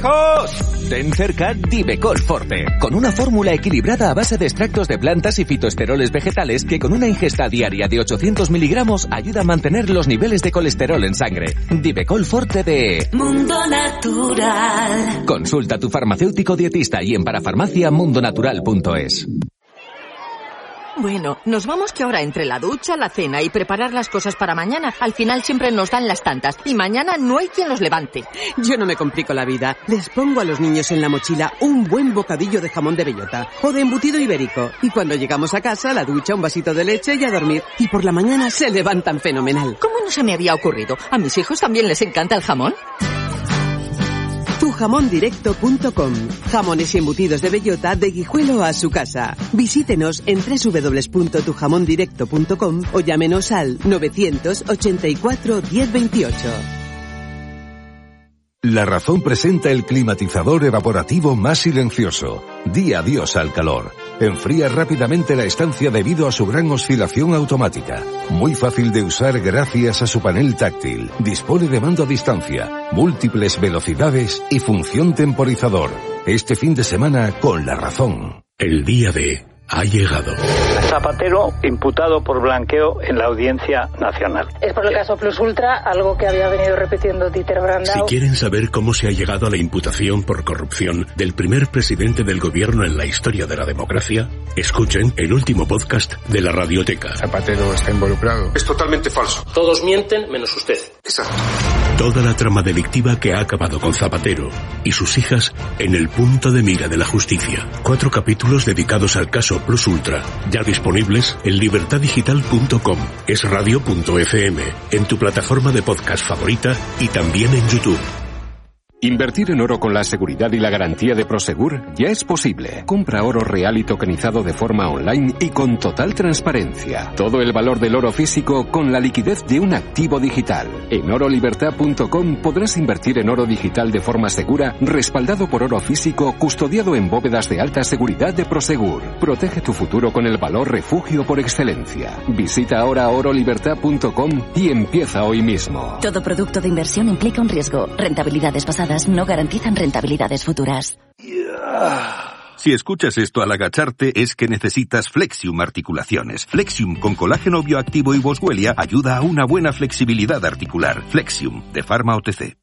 lejos, ten cerca Divecol Forte, con una fórmula equilibrada a base de extractos de plantas y fitoesteroles vegetales que con una ingesta diaria de ochocientos miligramos ayuda a mantener los niveles de colesterol en sangre. Divecol Forte de Mundo Natural. Consulta a tu farmacéutico dietista y en parafarmacia mundonatural punto es. Bueno, nos vamos que ahora entre la ducha, la cena y preparar las cosas para mañana, al final siempre nos dan las tantas y mañana no hay quien los levante. Yo no me complico la vida. Les pongo a los niños en la mochila un buen bocadillo de jamón de bellota o de embutido ibérico y cuando llegamos a casa, la ducha, un vasito de leche y a dormir. Y por la mañana se levantan fenomenal. ¿Cómo no se me había ocurrido? ¿A mis hijos también les encanta el jamón? tu jamón directo punto com. Jamones y embutidos de bellota de Guijuelo a su casa. Visítenos en doble u doble u doble u punto tu jamón directo punto com o llámenos al novecientos ochenta y cuatro diez veintiocho. La Razón presenta el climatizador evaporativo más silencioso. Di adiós al calor. Enfría rápidamente la estancia debido a su gran oscilación automática. Muy fácil de usar gracias a su panel táctil. Dispone de mando a distancia, múltiples velocidades y función temporizador. Este fin de semana con La Razón. El día de ha llegado. Zapatero imputado por blanqueo en la Audiencia Nacional. Es por el caso Plus Ultra, algo que había venido repitiendo Dieter Brandau. Si quieren saber cómo se ha llegado a la imputación por corrupción del primer presidente del gobierno en la historia de la democracia, escuchen el último podcast de la Radioteca. Zapatero está involucrado. Es totalmente falso. Todos mienten menos usted. Exacto. Toda la trama delictiva que ha acabado con Zapatero y sus hijas en el punto de mira de la justicia. Cuatro capítulos dedicados al caso Plus Ultra, ya disponibles en libertad digital punto com, esradio punto efe eme, en tu plataforma de podcast favorita y también en YouTube. Invertir en oro con la seguridad y la garantía de Prosegur ya es posible. Compra oro real y tokenizado de forma online y con total transparencia. Todo el valor del oro físico con la liquidez de un activo digital. En oro libertad punto com podrás invertir en oro digital de forma segura, respaldado por oro físico, custodiado en bóvedas de alta seguridad de Prosegur. Protege tu futuro con el valor refugio por excelencia. Visita ahora oro libertad punto com y empieza hoy mismo. Todo producto de inversión implica un riesgo. Rentabilidades pasadas no garantizan rentabilidades futuras. Si escuchas esto al agacharte es que necesitas Flexium Articulaciones. Flexium con colágeno bioactivo y boswellia ayuda a una buena flexibilidad articular. Flexium, de Pharma O T C.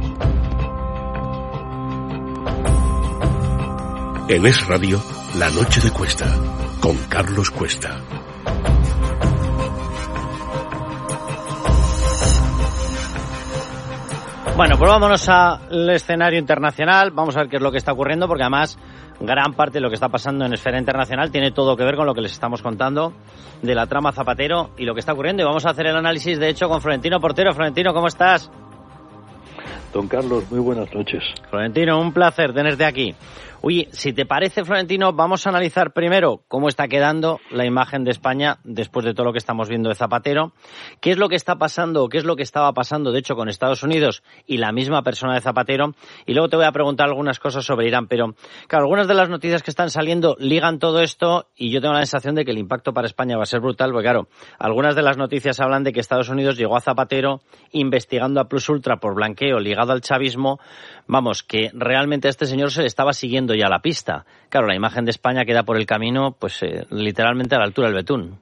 En Es Radio, La Noche de Cuesta, con Carlos Cuesta. Bueno, pues vámonos al escenario internacional, vamos a ver qué es lo que está ocurriendo, porque además gran parte de lo que está pasando en esfera internacional tiene todo que ver con lo que les estamos contando de la trama Zapatero y lo que está ocurriendo. Y vamos a hacer el análisis, de hecho, con Florentino Portero. Florentino, ¿cómo estás? Don Carlos, muy buenas noches. Florentino, un placer tenerte aquí. Oye, si te parece, Florentino, vamos a analizar primero cómo está quedando la imagen de España después de todo lo que estamos viendo de Zapatero, qué es lo que está pasando, qué es lo que estaba pasando, de hecho, con Estados Unidos y la misma persona de Zapatero, y luego te voy a preguntar algunas cosas sobre Irán, pero claro, algunas de las noticias que están saliendo ligan todo esto y yo tengo la sensación de que el impacto para España va a ser brutal, porque claro, algunas de las noticias hablan de que Estados Unidos llegó a Zapatero investigando a Plus Ultra por blanqueo ligado al chavismo, vamos, que realmente a este señor se le estaba siguiendo ya la pista. Claro, la imagen de España queda por el camino, pues eh, literalmente a la altura del betún.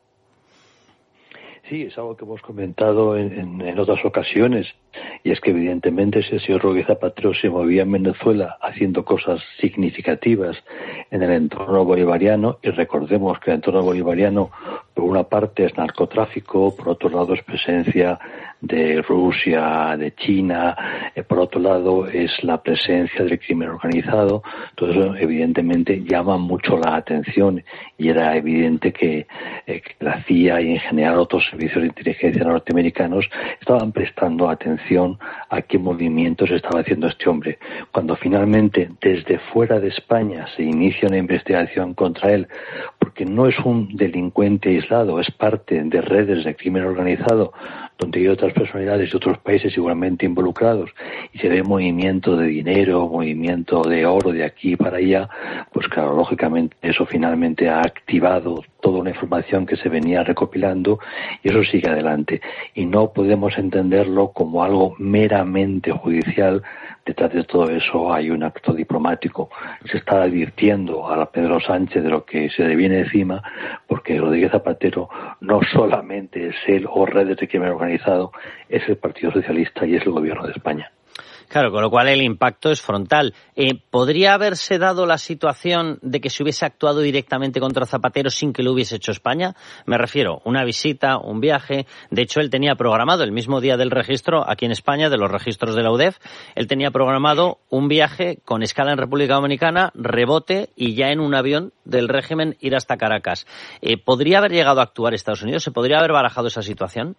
Sí, es algo que hemos comentado en, en, en otras ocasiones, y es que evidentemente si el señor Rodríguez Zapatero se movía en Venezuela haciendo cosas significativas en el entorno bolivariano, y recordemos que el entorno bolivariano por una parte es narcotráfico, por otro lado es presencia de Rusia, de China, eh, por otro lado es la presencia del crimen organizado. Todo eso evidentemente llama mucho la atención y era evidente que, eh, que la C I A y en general otros servicios de inteligencia norteamericanos estaban prestando atención a qué movimientos estaba haciendo este hombre. Cuando finalmente desde fuera de España se inicia una investigación contra él, porque no es un delincuente aislado, es parte de redes de crimen organizado donde hay otras personalidades de otros países igualmente involucrados, y se ve movimiento de dinero, movimiento de oro de aquí para allá, pues claro, lógicamente eso finalmente ha activado toda una información que se venía recopilando y eso sigue adelante. Y no podemos entenderlo como algo meramente judicial. Detrás de todo eso hay un acto diplomático. Se está advirtiendo a Pedro Sánchez de lo que se le viene encima, porque Rodríguez Zapatero no solamente es él o redes de crimen organizado, es el Partido Socialista y es el Gobierno de España. Claro, con lo cual el impacto es frontal. Eh, ¿Podría haberse dado la situación de que se hubiese actuado directamente contra Zapatero sin que lo hubiese hecho España? Me refiero, una visita, un viaje. De hecho, él tenía programado el mismo día del registro aquí en España, de los registros de la U D E F, él tenía programado un viaje con escala en República Dominicana, rebote y ya en un avión del régimen ir hasta Caracas. Eh, ¿Podría haber llegado a actuar Estados Unidos? ¿Se podría haber barajado esa situación?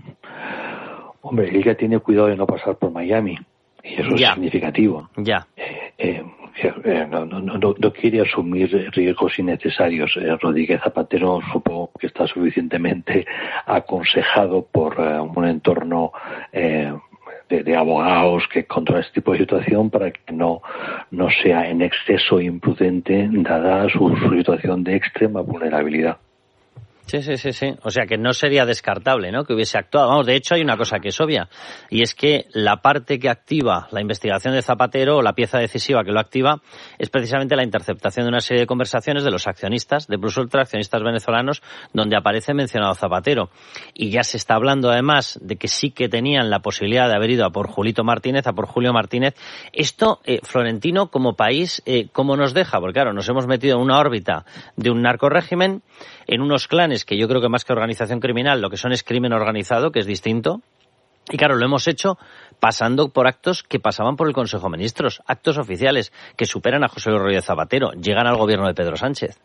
Hombre, él ya tiene cuidado de no pasar por Miami. Y eso ya es significativo. Ya. Eh, eh, eh, no, no, no, no quiere asumir riesgos innecesarios. Eh, Rodríguez Zapatero supongo que está suficientemente aconsejado por uh, un entorno eh, de, de abogados que controla este tipo de situación para que no, no sea en exceso imprudente dada su, su situación de extrema vulnerabilidad. Sí, sí, sí, sí. O sea que no sería descartable, ¿no?, que hubiese actuado. Vamos, de hecho hay una cosa que es obvia, y es que la parte que activa la investigación de Zapatero, o la pieza decisiva que lo activa, es precisamente la interceptación de una serie de conversaciones de los accionistas de Plus Ultra, accionistas venezolanos, donde aparece mencionado Zapatero. Y ya se está hablando además de que sí que tenían la posibilidad de haber ido a por Julito Martínez, a por Julio Martínez. Esto, eh, Florentino, como país, eh, ¿cómo nos deja? Porque claro, nos hemos metido en una órbita de un narcorrégimen, en unos clanes que yo creo que más que organización criminal lo que son es crimen organizado, que es distinto, Y claro, lo hemos hecho pasando por actos que pasaban por el Consejo de Ministros, actos oficiales que superan a José Luis Rodríguez Zapatero, llegan al gobierno de Pedro Sánchez.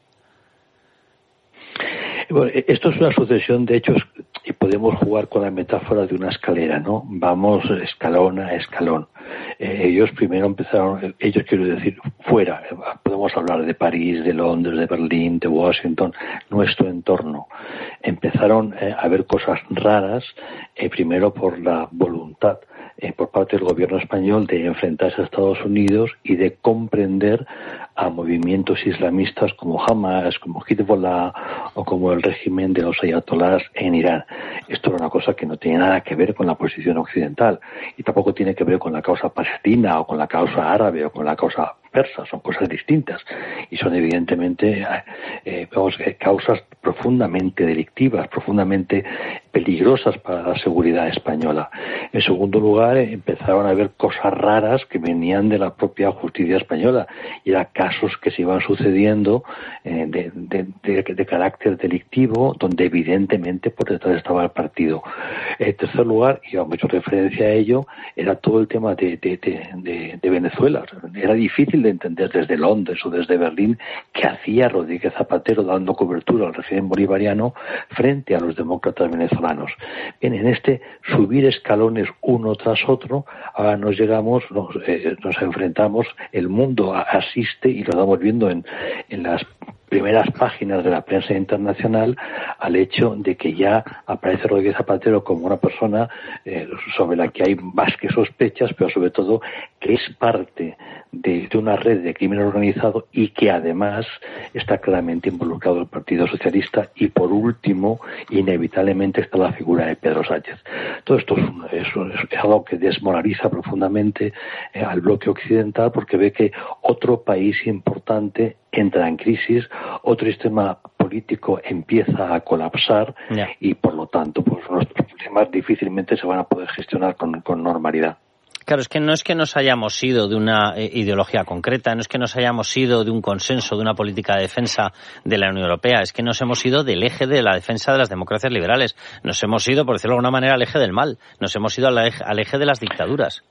Bueno, esto es una sucesión de hechos y podemos jugar con la metáfora de una escalera, ¿no? Vamos escalón a escalón. Eh, ellos primero empezaron, ellos quiero decir, fuera, podemos hablar de París, de Londres, de Berlín, de Washington, nuestro entorno. Empezaron eh, a ver cosas raras, eh, primero por la voluntad eh, por parte del gobierno español de enfrentarse a Estados Unidos y de comprender a movimientos islamistas como Hamas, como Hezbollah o como el régimen de los ayatolás en Irán. Esto era una cosa que no tiene nada que ver con la posición occidental y tampoco tiene que ver con la causa palestina o con la causa árabe o con la causa persa, son cosas distintas y son evidentemente eh, vamos, causas profundamente delictivas, profundamente peligrosas para la seguridad española. En segundo lugar, eh, empezaron a haber cosas raras que venían de la propia justicia española y eran casos que se iban sucediendo eh, de, de, de, de carácter delictivo, donde evidentemente por detrás estaba el partido. En tercer lugar, y hemos hecho referencia a ello, era todo el tema de, de, de, de, de Venezuela. Era difícil de entender desde Londres o desde Berlín qué hacía Rodríguez Zapatero dando cobertura al régimen bolivariano frente a los demócratas venezolanos. Bien, en este subir escalones uno tras otro, ahora nos llegamos, nos, eh, nos enfrentamos, el mundo asiste y lo estamos viendo en, en las primeras páginas de la prensa internacional al hecho de que ya aparece Rodríguez Zapatero como una persona eh, sobre la que hay más que sospechas, pero sobre todo que es parte de, de una red de crimen organizado y que además está claramente involucrado el Partido Socialista y por último, inevitablemente está la figura de Pedro Sánchez. Todo esto es, es, es algo que desmoraliza profundamente eh, al bloque occidental porque ve que otro país importante entra en crisis, otro sistema político empieza a colapsar yeah. y por lo tanto pues nuestros problemas difícilmente se van a poder gestionar con, con normalidad. Claro, es que no es que nos hayamos ido de una eh, ideología concreta, no es que nos hayamos ido de un consenso, de una política de defensa de la Unión Europea, es que nos hemos ido del eje de la defensa de las democracias liberales, nos hemos ido, por decirlo de alguna manera, al eje del mal, nos hemos ido al eje, al eje de las dictaduras.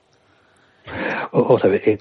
O, o sea, eh,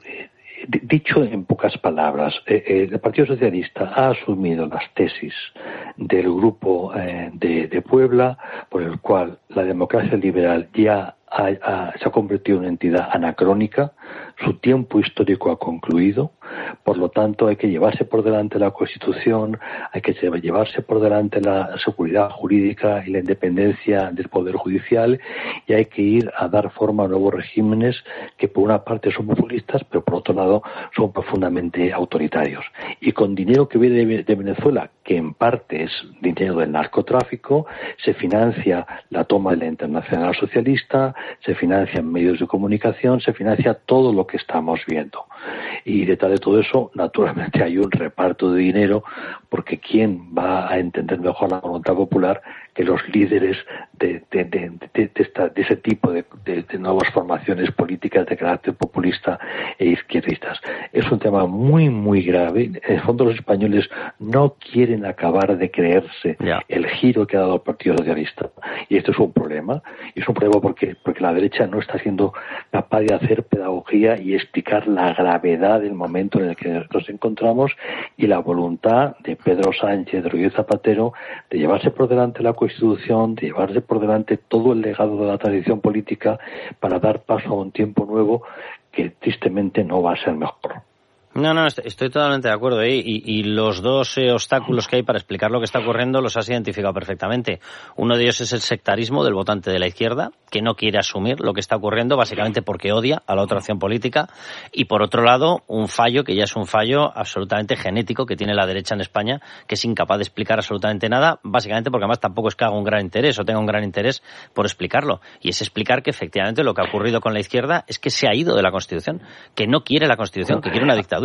dicho en pocas palabras, eh, el Partido Socialista ha asumido las tesis del grupo eh, de, de Puebla, por el cual la democracia liberal ya ha, ha, se ha convertido en una entidad anacrónica, su tiempo histórico ha concluido, por lo tanto hay que llevarse por delante la Constitución, hay que llevarse por delante la seguridad jurídica y la independencia del Poder Judicial y hay que ir a dar forma a nuevos regímenes que por una parte son populistas, pero por otro lado son profundamente autoritarios. Y con dinero que viene de Venezuela, que en parte es dinero del narcotráfico, se financia la toma de la Internacional Socialista, se financian medios de comunicación, se financia todo lo que estamos viendo. Y detrás de todo eso, naturalmente, hay un reparto de dinero, porque ¿quién va a entender mejor la voluntad popular que los líderes de, de, de, de, de, esta, de ese tipo de, de, de nuevas formaciones políticas de carácter populista e izquierdistas? Es un tema muy, muy grave. En el fondo, los españoles no quieren acabar de creerse yeah. el giro que ha dado el Partido Socialista. Y esto es un problema. Y es un problema porque, porque la derecha no está siendo capaz de hacer pedagogía y explicar la gravedad del momento en el que nos encontramos y la voluntad de Pedro Sánchez, de Rodríguez Zapatero, de llevarse por delante la Constitución, de llevarse por delante todo el legado de la tradición política para dar paso a un tiempo nuevo que tristemente no va a ser mejor. No, no, estoy totalmente de acuerdo. ¿eh? Y, y los dos eh, obstáculos que hay para explicar lo que está ocurriendo los has identificado perfectamente. Uno de ellos es el sectarismo del votante de la izquierda, que no quiere asumir lo que está ocurriendo, básicamente porque odia a la otra opción política. Y por otro lado, un fallo, que ya es un fallo absolutamente genético que tiene la derecha en España, que es incapaz de explicar absolutamente nada, básicamente porque además tampoco es que haga un gran interés o tenga un gran interés por explicarlo. Y es explicar que efectivamente lo que ha ocurrido con la izquierda es que se ha ido de la Constitución, que no quiere la Constitución, que quiere una dictadura.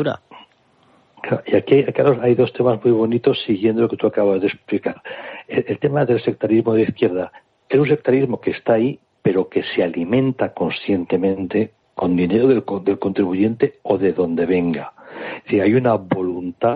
Y aquí, Carlos, hay dos temas muy bonitos siguiendo lo que tú acabas de explicar. El, el tema del sectarismo de izquierda es un sectarismo que está ahí, pero que se alimenta conscientemente con dinero del, del contribuyente o de donde venga. Es decir, hay una voluntad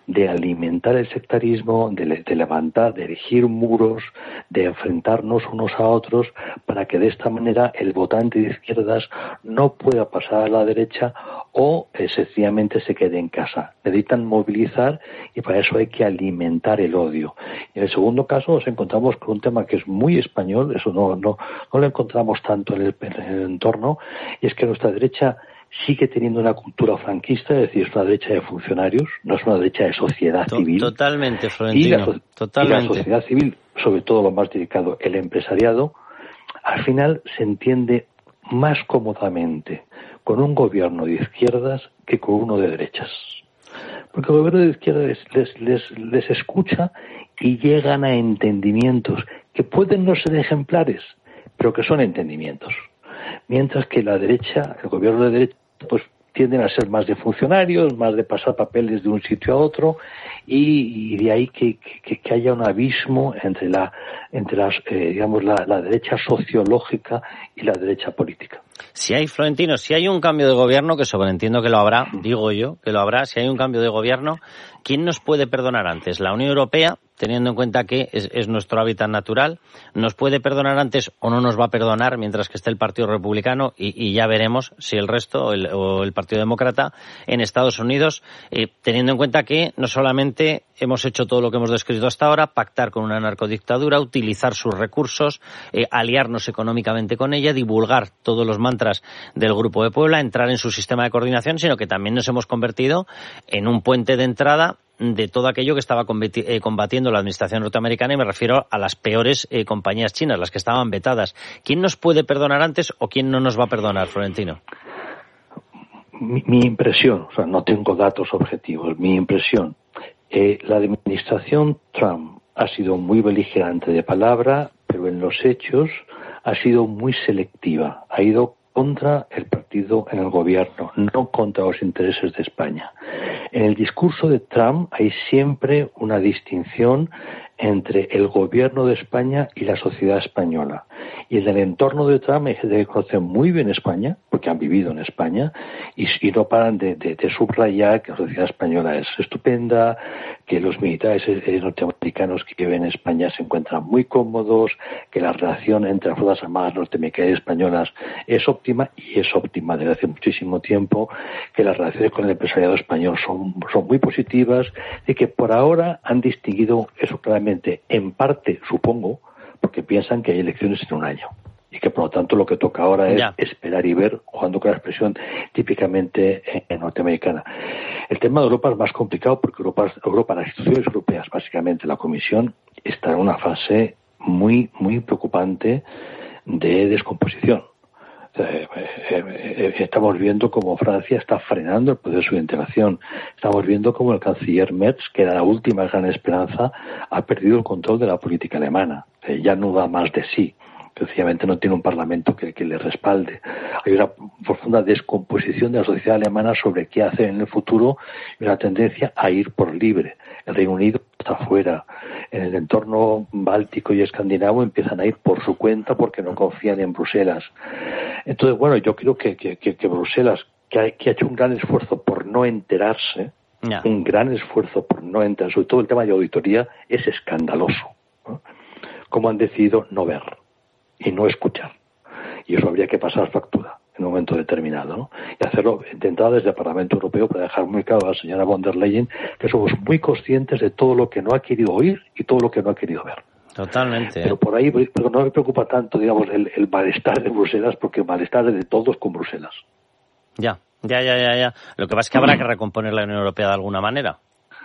de alimentar el sectarismo, de, de levantar, de erigir muros, de enfrentarnos unos a otros, para que de esta manera el votante de izquierdas no pueda pasar a la derecha o eh, sencillamente se quede en casa. Necesitan movilizar y para eso hay que alimentar el odio. Y en el segundo caso nos encontramos con un tema que es muy español, eso no, no, no lo encontramos tanto en el, en el entorno, y es que nuestra derecha sigue teniendo una cultura franquista, es decir, es una derecha de funcionarios, no es una derecha de sociedad civil. Totalmente, Florentino. Y la, totalmente. Y la sociedad civil, sobre todo lo más dedicado, el empresariado, al final se entiende más cómodamente con un gobierno de izquierdas que con uno de derechas. Porque el gobierno de izquierdas les, les, les escucha y llegan a entendimientos que pueden no ser ejemplares, pero que son entendimientos. Mientras que la derecha, el gobierno de derecha, pues tienden a ser más de funcionarios, más de pasar papeles de un sitio a otro, y, y de ahí que, que, que haya un abismo entre la, entre las, eh, digamos, la, la derecha sociológica y la derecha política. Si hay, Florentino, si hay un cambio de gobierno, que sobreentiendo que lo habrá, digo yo, que lo habrá, si hay un cambio de gobierno, ¿quién nos puede perdonar antes? ¿La Unión Europea, teniendo en cuenta que es, es nuestro hábitat natural? ¿Nos puede perdonar antes o no nos va a perdonar mientras que esté el Partido Republicano? Y, y ya veremos si el resto o el, o el Partido Demócrata en Estados Unidos, eh, teniendo en cuenta que no solamente hemos hecho todo lo que hemos descrito hasta ahora, pactar con una narcodictadura, utilizar sus recursos, eh, aliarnos económicamente con ella, divulgar todos los mantras del Grupo de Puebla, entrar en su sistema de coordinación, sino que también nos hemos convertido en un puente de entrada de todo aquello que estaba combatiendo la administración norteamericana, y me refiero a las peores eh, compañías chinas, las que estaban vetadas. ¿Quién nos puede perdonar antes o quién no nos va a perdonar, Florentino? Mi, mi impresión, o sea, no tengo datos objetivos, mi impresión, eh, la administración Trump ha sido muy beligerante de palabra, pero en los hechos ha sido muy selectiva, ha ido contra el partido en el gobierno, no contra los intereses de España. En el discurso de Trump hay siempre una distinción entre el gobierno de España y la sociedad española. Y en el entorno de Trump hay gente que conoce muy bien España, porque han vivido en España, y, y no paran de, de, de subrayar que la sociedad española es estupenda, que los militares norteamericanos que viven en España se encuentran muy cómodos, que la relación entre las Fuerzas Armadas norteamericanas y españolas es óptima, y es óptima desde hace muchísimo tiempo, que las relaciones con el empresariado español son, son muy positivas, y que por ahora han distinguido eso claramente, en parte, supongo, porque piensan que hay elecciones en un año y que por lo tanto lo que toca ahora es ya. esperar y ver, jugando con la expresión típicamente eh, norteamericana. El tema de Europa es más complicado porque Europa, Europa, las instituciones europeas, básicamente la Comisión, está en una fase muy, muy preocupante de descomposición. Eh, eh, eh, estamos viendo cómo Francia está frenando el proceso de integración. Estamos viendo cómo el canciller Merz, que era la última gran esperanza, ha perdido el control de la política alemana. Eh, ya no da más de sí. Sencillamente no tiene un parlamento que, que le respalde. Hay una profunda descomposición de la sociedad alemana sobre qué hacer en el futuro y una tendencia a ir por libre. El Reino Unido está fuera. En el entorno báltico y escandinavo empiezan a ir por su cuenta porque no confían en Bruselas. Entonces, bueno, yo creo que, que, que, que Bruselas, que ha, que ha hecho un gran esfuerzo por no enterarse, no. un gran esfuerzo por no enterarse, sobre todo el tema de auditoría, es escandaloso, ¿no? Cómo han decidido no ver y no escuchar. Y eso habría que pasar factura en un momento determinado, ¿no? Y hacerlo de entrada desde el Parlamento Europeo para dejar muy claro a la señora von der Leyen que somos muy conscientes de todo lo que no ha querido oír y todo lo que no ha querido ver. Totalmente. Pero por ahí, pero no me preocupa tanto, digamos, el, el malestar de Bruselas, porque el malestar es de todos con Bruselas. Ya, ya, ya, ya, ya. Lo que pasa es que habrá que recomponer la Unión Europea de alguna manera.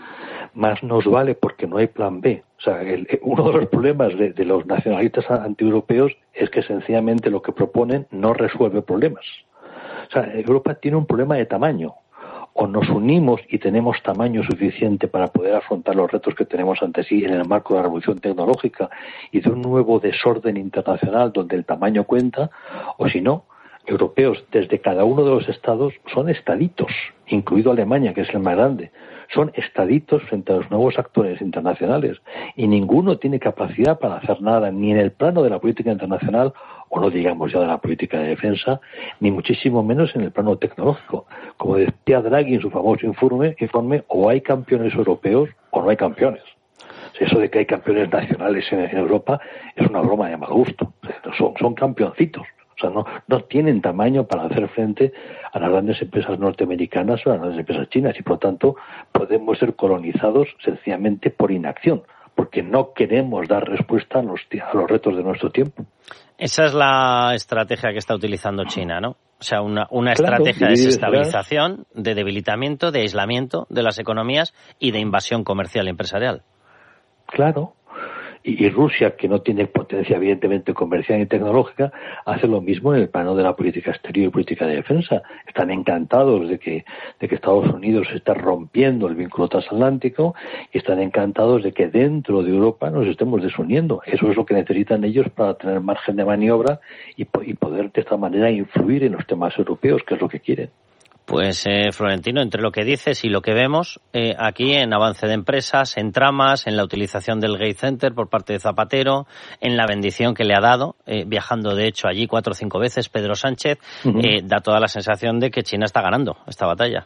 Más nos vale porque no hay plan B. O sea, el, uno de los problemas de, de los nacionalistas antieuropeos es que sencillamente lo que proponen no resuelve problemas. O sea, Europa tiene un problema de tamaño. O nos unimos y tenemos tamaño suficiente para poder afrontar los retos que tenemos ante sí en el marco de la revolución tecnológica y de un nuevo desorden internacional donde el tamaño cuenta, o si no, europeos desde cada uno de los estados son estaditos, incluido Alemania, que es el más grande. son estaditos frente a los nuevos actores internacionales y ninguno tiene capacidad para hacer nada, ni en el plano de la política internacional, o no digamos ya de la política de defensa, ni muchísimo menos en el plano tecnológico. Como decía Draghi en su famoso informe, informe o hay campeones europeos o no hay campeones. Eso de que hay campeones nacionales en, en Europa es una broma de mal gusto. Son, son campeoncitos. O sea, no, no tienen tamaño para hacer frente a las grandes empresas norteamericanas o a las grandes empresas chinas y, por lo tanto, podemos ser colonizados sencillamente por inacción, porque no queremos dar respuesta a los, a los retos de nuestro tiempo. Esa es la estrategia que está utilizando China, ¿no? O sea, una, una claro, estrategia de desestabilización, de debilitamiento, de aislamiento de las economías y de invasión comercial y empresarial. Claro. Y, y Rusia, que no tiene potencia evidentemente comercial ni tecnológica, hace lo mismo en el plano de la política exterior y política de defensa. Están encantados de que, de que Estados Unidos está rompiendo el vínculo transatlántico y están encantados de que dentro de Europa nos estemos desuniendo. Eso es lo que necesitan ellos para tener margen de maniobra y, y poder de esta manera influir en los temas europeos, que es lo que quieren. Pues, eh, Florentino, entre lo que dices y lo que vemos eh, aquí en avance de empresas, en tramas, en la utilización del Gate Center por parte de Zapatero, en la bendición que le ha dado, eh, viajando de hecho allí cuatro o cinco veces Pedro Sánchez, uh-huh. eh, da toda la sensación de que China está ganando esta batalla.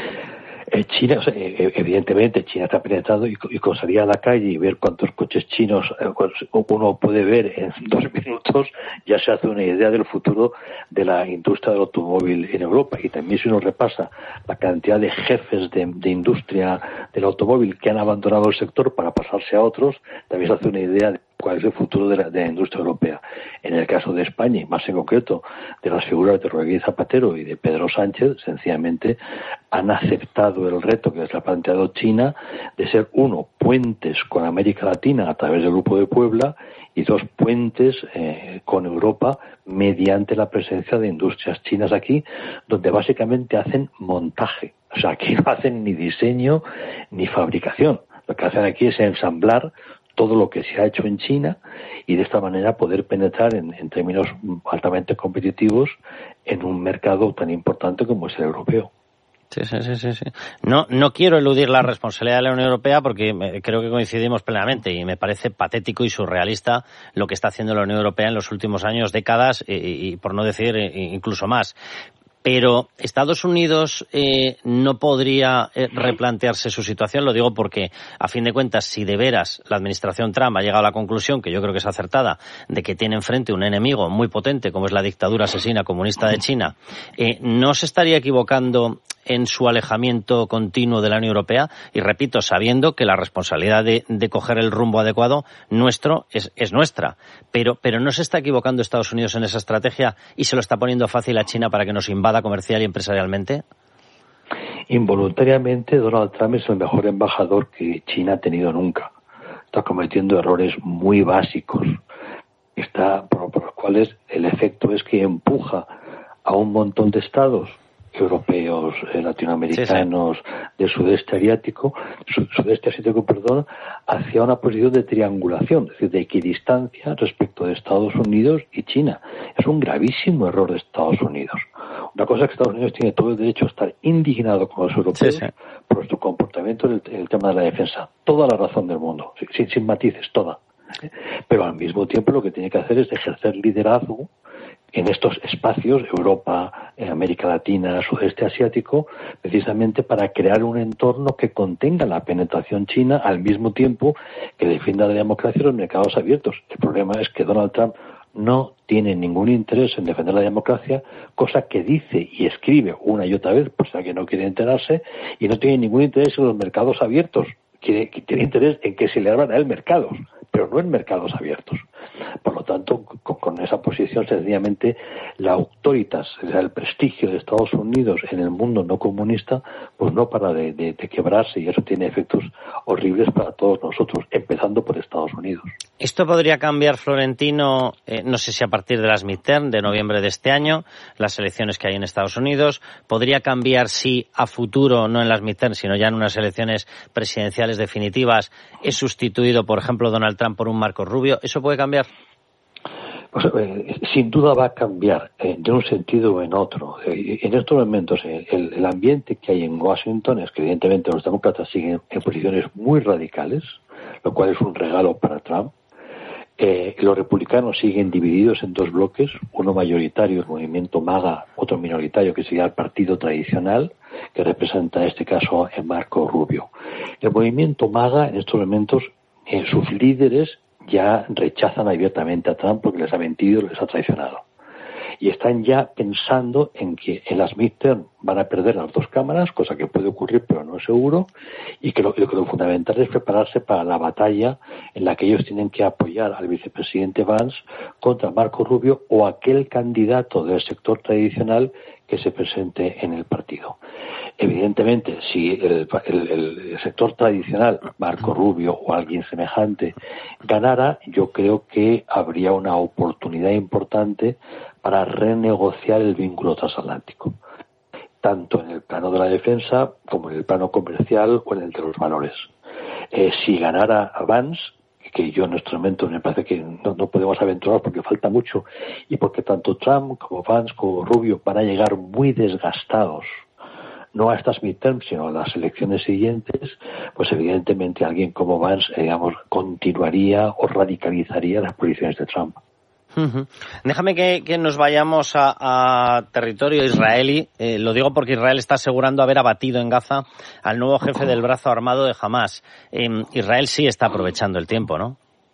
China, o sea, evidentemente, China está penetrado y, y con salir a la calle y ver cuántos coches chinos uno puede ver en dos minutos, ya se hace una idea del futuro de la industria del automóvil en Europa. Y también si uno repasa la cantidad de jefes de, de industria del automóvil que han abandonado el sector para pasarse a otros, también se hace una idea de cuál es el futuro de la, de la industria europea. En el caso de España, y más en concreto de las figuras de Rodríguez Zapatero y de Pedro Sánchez, sencillamente han aceptado el reto que les ha planteado China de ser, uno, puentes con América Latina a través del Grupo de Puebla y dos, puentes eh, con Europa mediante la presencia de industrias chinas aquí, donde básicamente hacen montaje. O sea, aquí no hacen ni diseño ni fabricación. Lo que hacen aquí es ensamblar todo lo que se ha hecho en China y de esta manera poder penetrar en, en términos altamente competitivos en un mercado tan importante como es el europeo. Sí, sí, sí, sí, sí. No, no quiero eludir la responsabilidad de la Unión Europea porque creo que coincidimos plenamente y me parece patético y surrealista lo que está haciendo la Unión Europea en los últimos años, décadas y, y por no decir incluso más. Pero Estados Unidos eh, no podría eh, replantearse su situación. Lo digo porque, a fin de cuentas, si de veras la administración Trump ha llegado a la conclusión, que yo creo que es acertada, de que tiene enfrente un enemigo muy potente como es la dictadura asesina comunista de China, eh, ¿no se estaría equivocando en su alejamiento continuo de la Unión Europea? Y repito, sabiendo que la responsabilidad de, de coger el rumbo adecuado nuestro es, es nuestra. Pero, pero ¿no se está equivocando Estados Unidos en esa estrategia y se lo está poniendo fácil a China para que nos invada comercial y empresarialmente? Involuntariamente, Donald Trump es el mejor embajador que China ha tenido nunca. Está cometiendo errores muy básicos, está por, por los cuales el efecto es que empuja a un montón de estados europeos, eh, latinoamericanos, sí, sí. del sudeste asiático, sudeste asiático, perdón, hacia una posición de triangulación, es decir, de equidistancia respecto de Estados Unidos y China. Es un gravísimo error de Estados Unidos. Una cosa es que Estados Unidos tiene todo el derecho a estar indignado con los europeos sí, sí. por su comportamiento en el, en el tema de la defensa. Toda la razón del mundo, sin, sin matices, toda. Pero al mismo tiempo lo que tiene que hacer es ejercer liderazgo en estos espacios, Europa, América Latina, sudeste asiático, precisamente para crear un entorno que contenga la penetración china al mismo tiempo que defienda la democracia y los mercados abiertos. El problema es que Donald Trump no tiene ningún interés en defender la democracia, cosa que dice y escribe una y otra vez, por si alguien no quiere enterarse, y no tiene ningún interés en los mercados abiertos. Tiene, tiene interés en que se le abran a él mercados, pero no en mercados abiertos. Por lo tanto, con, con esa posición, sencillamente, la autoritas, o sea, el prestigio de Estados Unidos en el mundo no comunista, pues no para de, de, de quebrarse, y eso tiene efectos horribles para todos nosotros, empezando por Estados Unidos. Esto podría cambiar, Florentino, eh, no sé si a partir de las midterm de noviembre de este año, las elecciones que hay en Estados Unidos, podría cambiar si a futuro, no en las midterm, sino ya en unas elecciones presidenciales definitivas, es sustituido, por ejemplo, Donald Trump por un Marco Rubio. ¿Eso puede cambiar? Pues, eh, sin duda va a cambiar eh, de un sentido o en otro. Eh, en estos momentos, eh, el, el ambiente que hay en Washington es que evidentemente los demócratas siguen en posiciones muy radicales, lo cual es un regalo para Trump. Eh, los republicanos siguen divididos en dos bloques, uno mayoritario, el movimiento MAGA, otro minoritario, que sería el partido tradicional, que representa en este caso a Marco Rubio. El movimiento MAGA, en estos momentos, eh, sus líderes ya rechazan abiertamente a Trump porque les ha mentido, les ha traicionado. Y están ya pensando en que en las midterm van a perder las dos cámaras, cosa que puede ocurrir pero no es seguro, y que lo, lo que lo fundamental es prepararse para la batalla en la que ellos tienen que apoyar al vicepresidente Vance contra Marco Rubio o aquel candidato del sector tradicional que se presente en el partido. Evidentemente, si el, el, el sector tradicional, Marco Rubio o alguien semejante, ganara, yo creo que habría una oportunidad importante para renegociar el vínculo transatlántico, tanto en el plano de la defensa como en el plano comercial o en el de los valores. Eh, si ganara Vance, que yo en este momento me parece que no, no podemos aventurar porque falta mucho y porque tanto Trump como Vance como Rubio van a llegar muy desgastados, no a estas midterms sino a las elecciones siguientes, pues evidentemente alguien como Vance, eh, digamos, continuaría o radicalizaría las posiciones de Trump. Uh-huh. Déjame que, que nos vayamos a, a territorio israelí. Eh, lo digo porque Israel está asegurando haber abatido en Gaza al nuevo jefe del brazo armado de Hamás. Eh, Israel sí está aprovechando el tiempo, ¿no?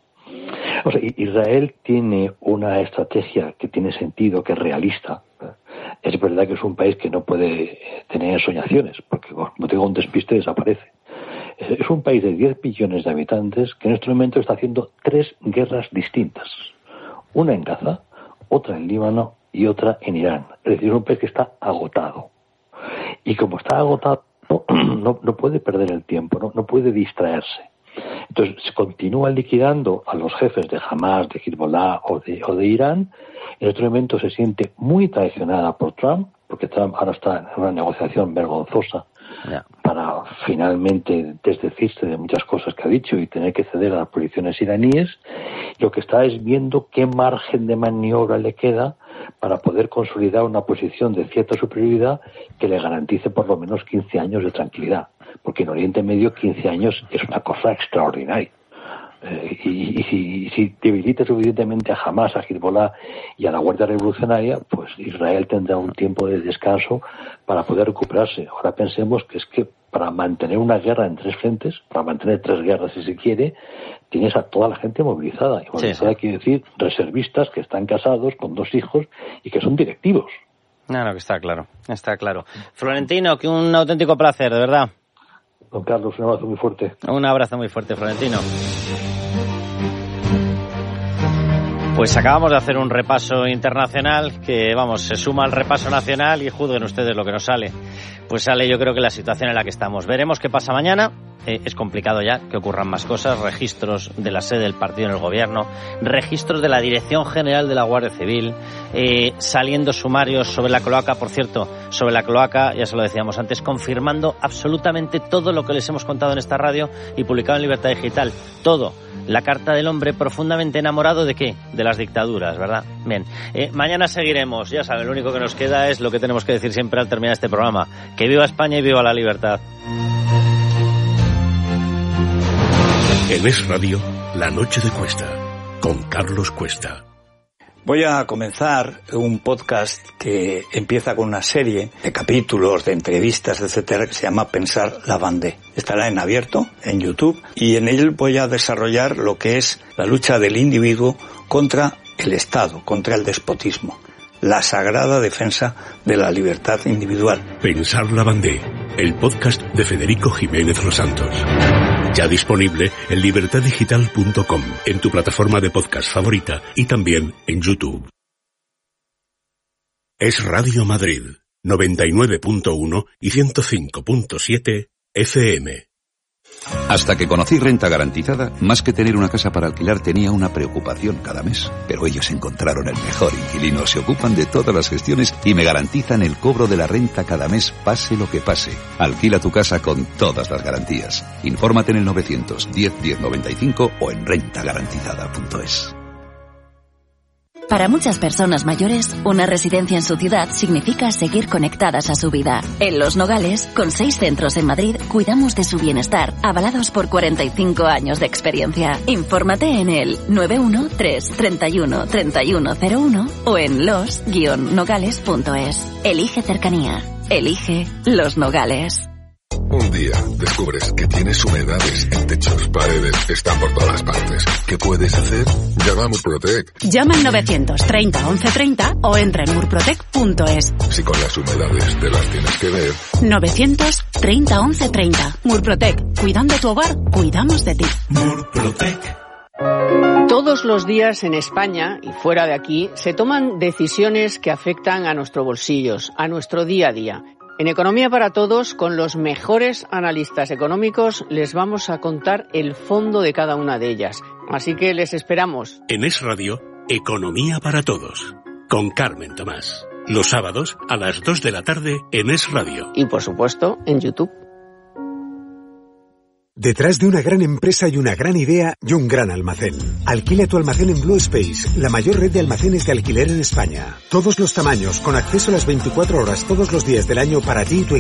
O sea, Israel tiene una estrategia que tiene sentido, que es realista. Es verdad que es un país que no puede tener ensoñaciones, porque como tengo un despiste desaparece. Es un país de diez millones de habitantes que en este momento está haciendo tres guerras distintas. Una en Gaza, otra en Líbano y otra en Irán. Es decir, es un país que está agotado. Y como está agotado, no, no puede perder el tiempo, no, no puede distraerse. Entonces, se continúa liquidando a los jefes de Hamás, de Hezbollah o de, o de Irán. En otro momento se siente muy traicionada por Trump, porque Trump ahora está en una negociación vergonzosa yeah. para finalmente desdecirse de muchas cosas que ha dicho y tener que ceder a las posiciones iraníes. Lo que está es viendo qué margen de maniobra le queda para poder consolidar una posición de cierta superioridad que le garantice por lo menos quince años de tranquilidad. Porque en Oriente Medio quince años es una cosa extraordinaria. Eh, y, y si, si debilita suficientemente a Hamás, a Hezbollah y a la Guardia Revolucionaria, pues Israel tendrá un tiempo de descanso para poder recuperarse. Ahora pensemos que es que para mantener una guerra en tres frentes, para mantener tres guerras si se quiere, tienes a toda la gente movilizada. Y movilizada sí. quiere decir reservistas que están casados con dos hijos y que son directivos. No, no, que está claro, está claro. Florentino, que un auténtico placer, de verdad. Don Carlos, un abrazo muy fuerte. Un abrazo muy fuerte, Florentino. Pues acabamos de hacer un repaso internacional que, vamos, se suma al repaso nacional y juzguen ustedes lo que nos sale. Pues sale yo creo que la situación en la que estamos. Veremos qué pasa mañana. Eh, es complicado ya que ocurran más cosas. Registros de la sede del partido en el gobierno, registros de la Dirección General de la Guardia Civil, eh, saliendo sumarios sobre la cloaca. Por cierto, sobre la cloaca, ya se lo decíamos antes, confirmando absolutamente todo lo que les hemos contado en esta radio y publicado en Libertad Digital. Todo. La carta del hombre profundamente enamorado de ¿qué? De las dictaduras, ¿verdad? Bien. Eh, mañana seguiremos. Ya saben, lo único que nos queda es lo que tenemos que decir siempre al terminar este programa. Que viva España y viva la libertad. En Es Radio, La Noche de Cuesta, con Carlos Cuesta. Voy a comenzar un podcast que empieza con una serie de capítulos, de entrevistas, etcétera, que se llama Pensar la Vendée. Estará en abierto, en YouTube, y en él voy a desarrollar lo que es la lucha del individuo contra el Estado, contra el despotismo. La sagrada defensa de la libertad individual. Pensar la Vendée, el podcast de Federico Jiménez Los Santos. Ya disponible en libertad digital punto com, en tu plataforma de podcast favorita y también en YouTube. Es Radio Madrid, noventa y nueve punto uno y ciento cinco punto siete F M. Hasta que conocí Renta Garantizada, más que tener una casa para alquilar tenía una preocupación cada mes. Pero ellos encontraron el mejor inquilino, se ocupan de todas las gestiones y me garantizan el cobro de la renta cada mes, pase lo que pase. Alquila tu casa con todas las garantías. Infórmate en el novecientos diez diez noventa y cinco o en renta garantizada punto es. Para muchas personas mayores, una residencia en su ciudad significa seguir conectadas a su vida. En Los Nogales, con seis centros en Madrid, cuidamos de su bienestar, avalados por cuarenta y cinco años de experiencia. Infórmate en el nueve uno tres, treinta y uno, treinta y uno cero uno o en los guion nogales punto es. Elige cercanía. Elige Los Nogales. Un día descubres que tienes humedades en techos, paredes, están por todas partes. ¿Qué puedes hacer? Llama a Murprotec. Llama al novecientos treinta once treinta o entra en murprotec punto es. Si con las humedades te las tienes que ver. novecientos treinta once treinta. Murprotec. Cuidando tu hogar, cuidamos de ti. Murprotec. Todos los días en España y fuera de aquí se toman decisiones que afectan a nuestros bolsillos, a nuestro día a día. En Economía para Todos, con los mejores analistas económicos, les vamos a contar el fondo de cada una de ellas. Así que les esperamos. En Es Radio, Economía para Todos, con Carmen Tomás. Los sábados a las dos de la tarde en Es Radio. Y por supuesto, en YouTube. Detrás de una gran empresa hay una gran idea y un gran almacén. Alquila tu almacén en Blue Space, la mayor red de almacenes de alquiler en España. Todos los tamaños, con acceso a las veinticuatro horas todos los días del año para ti y tu equipo.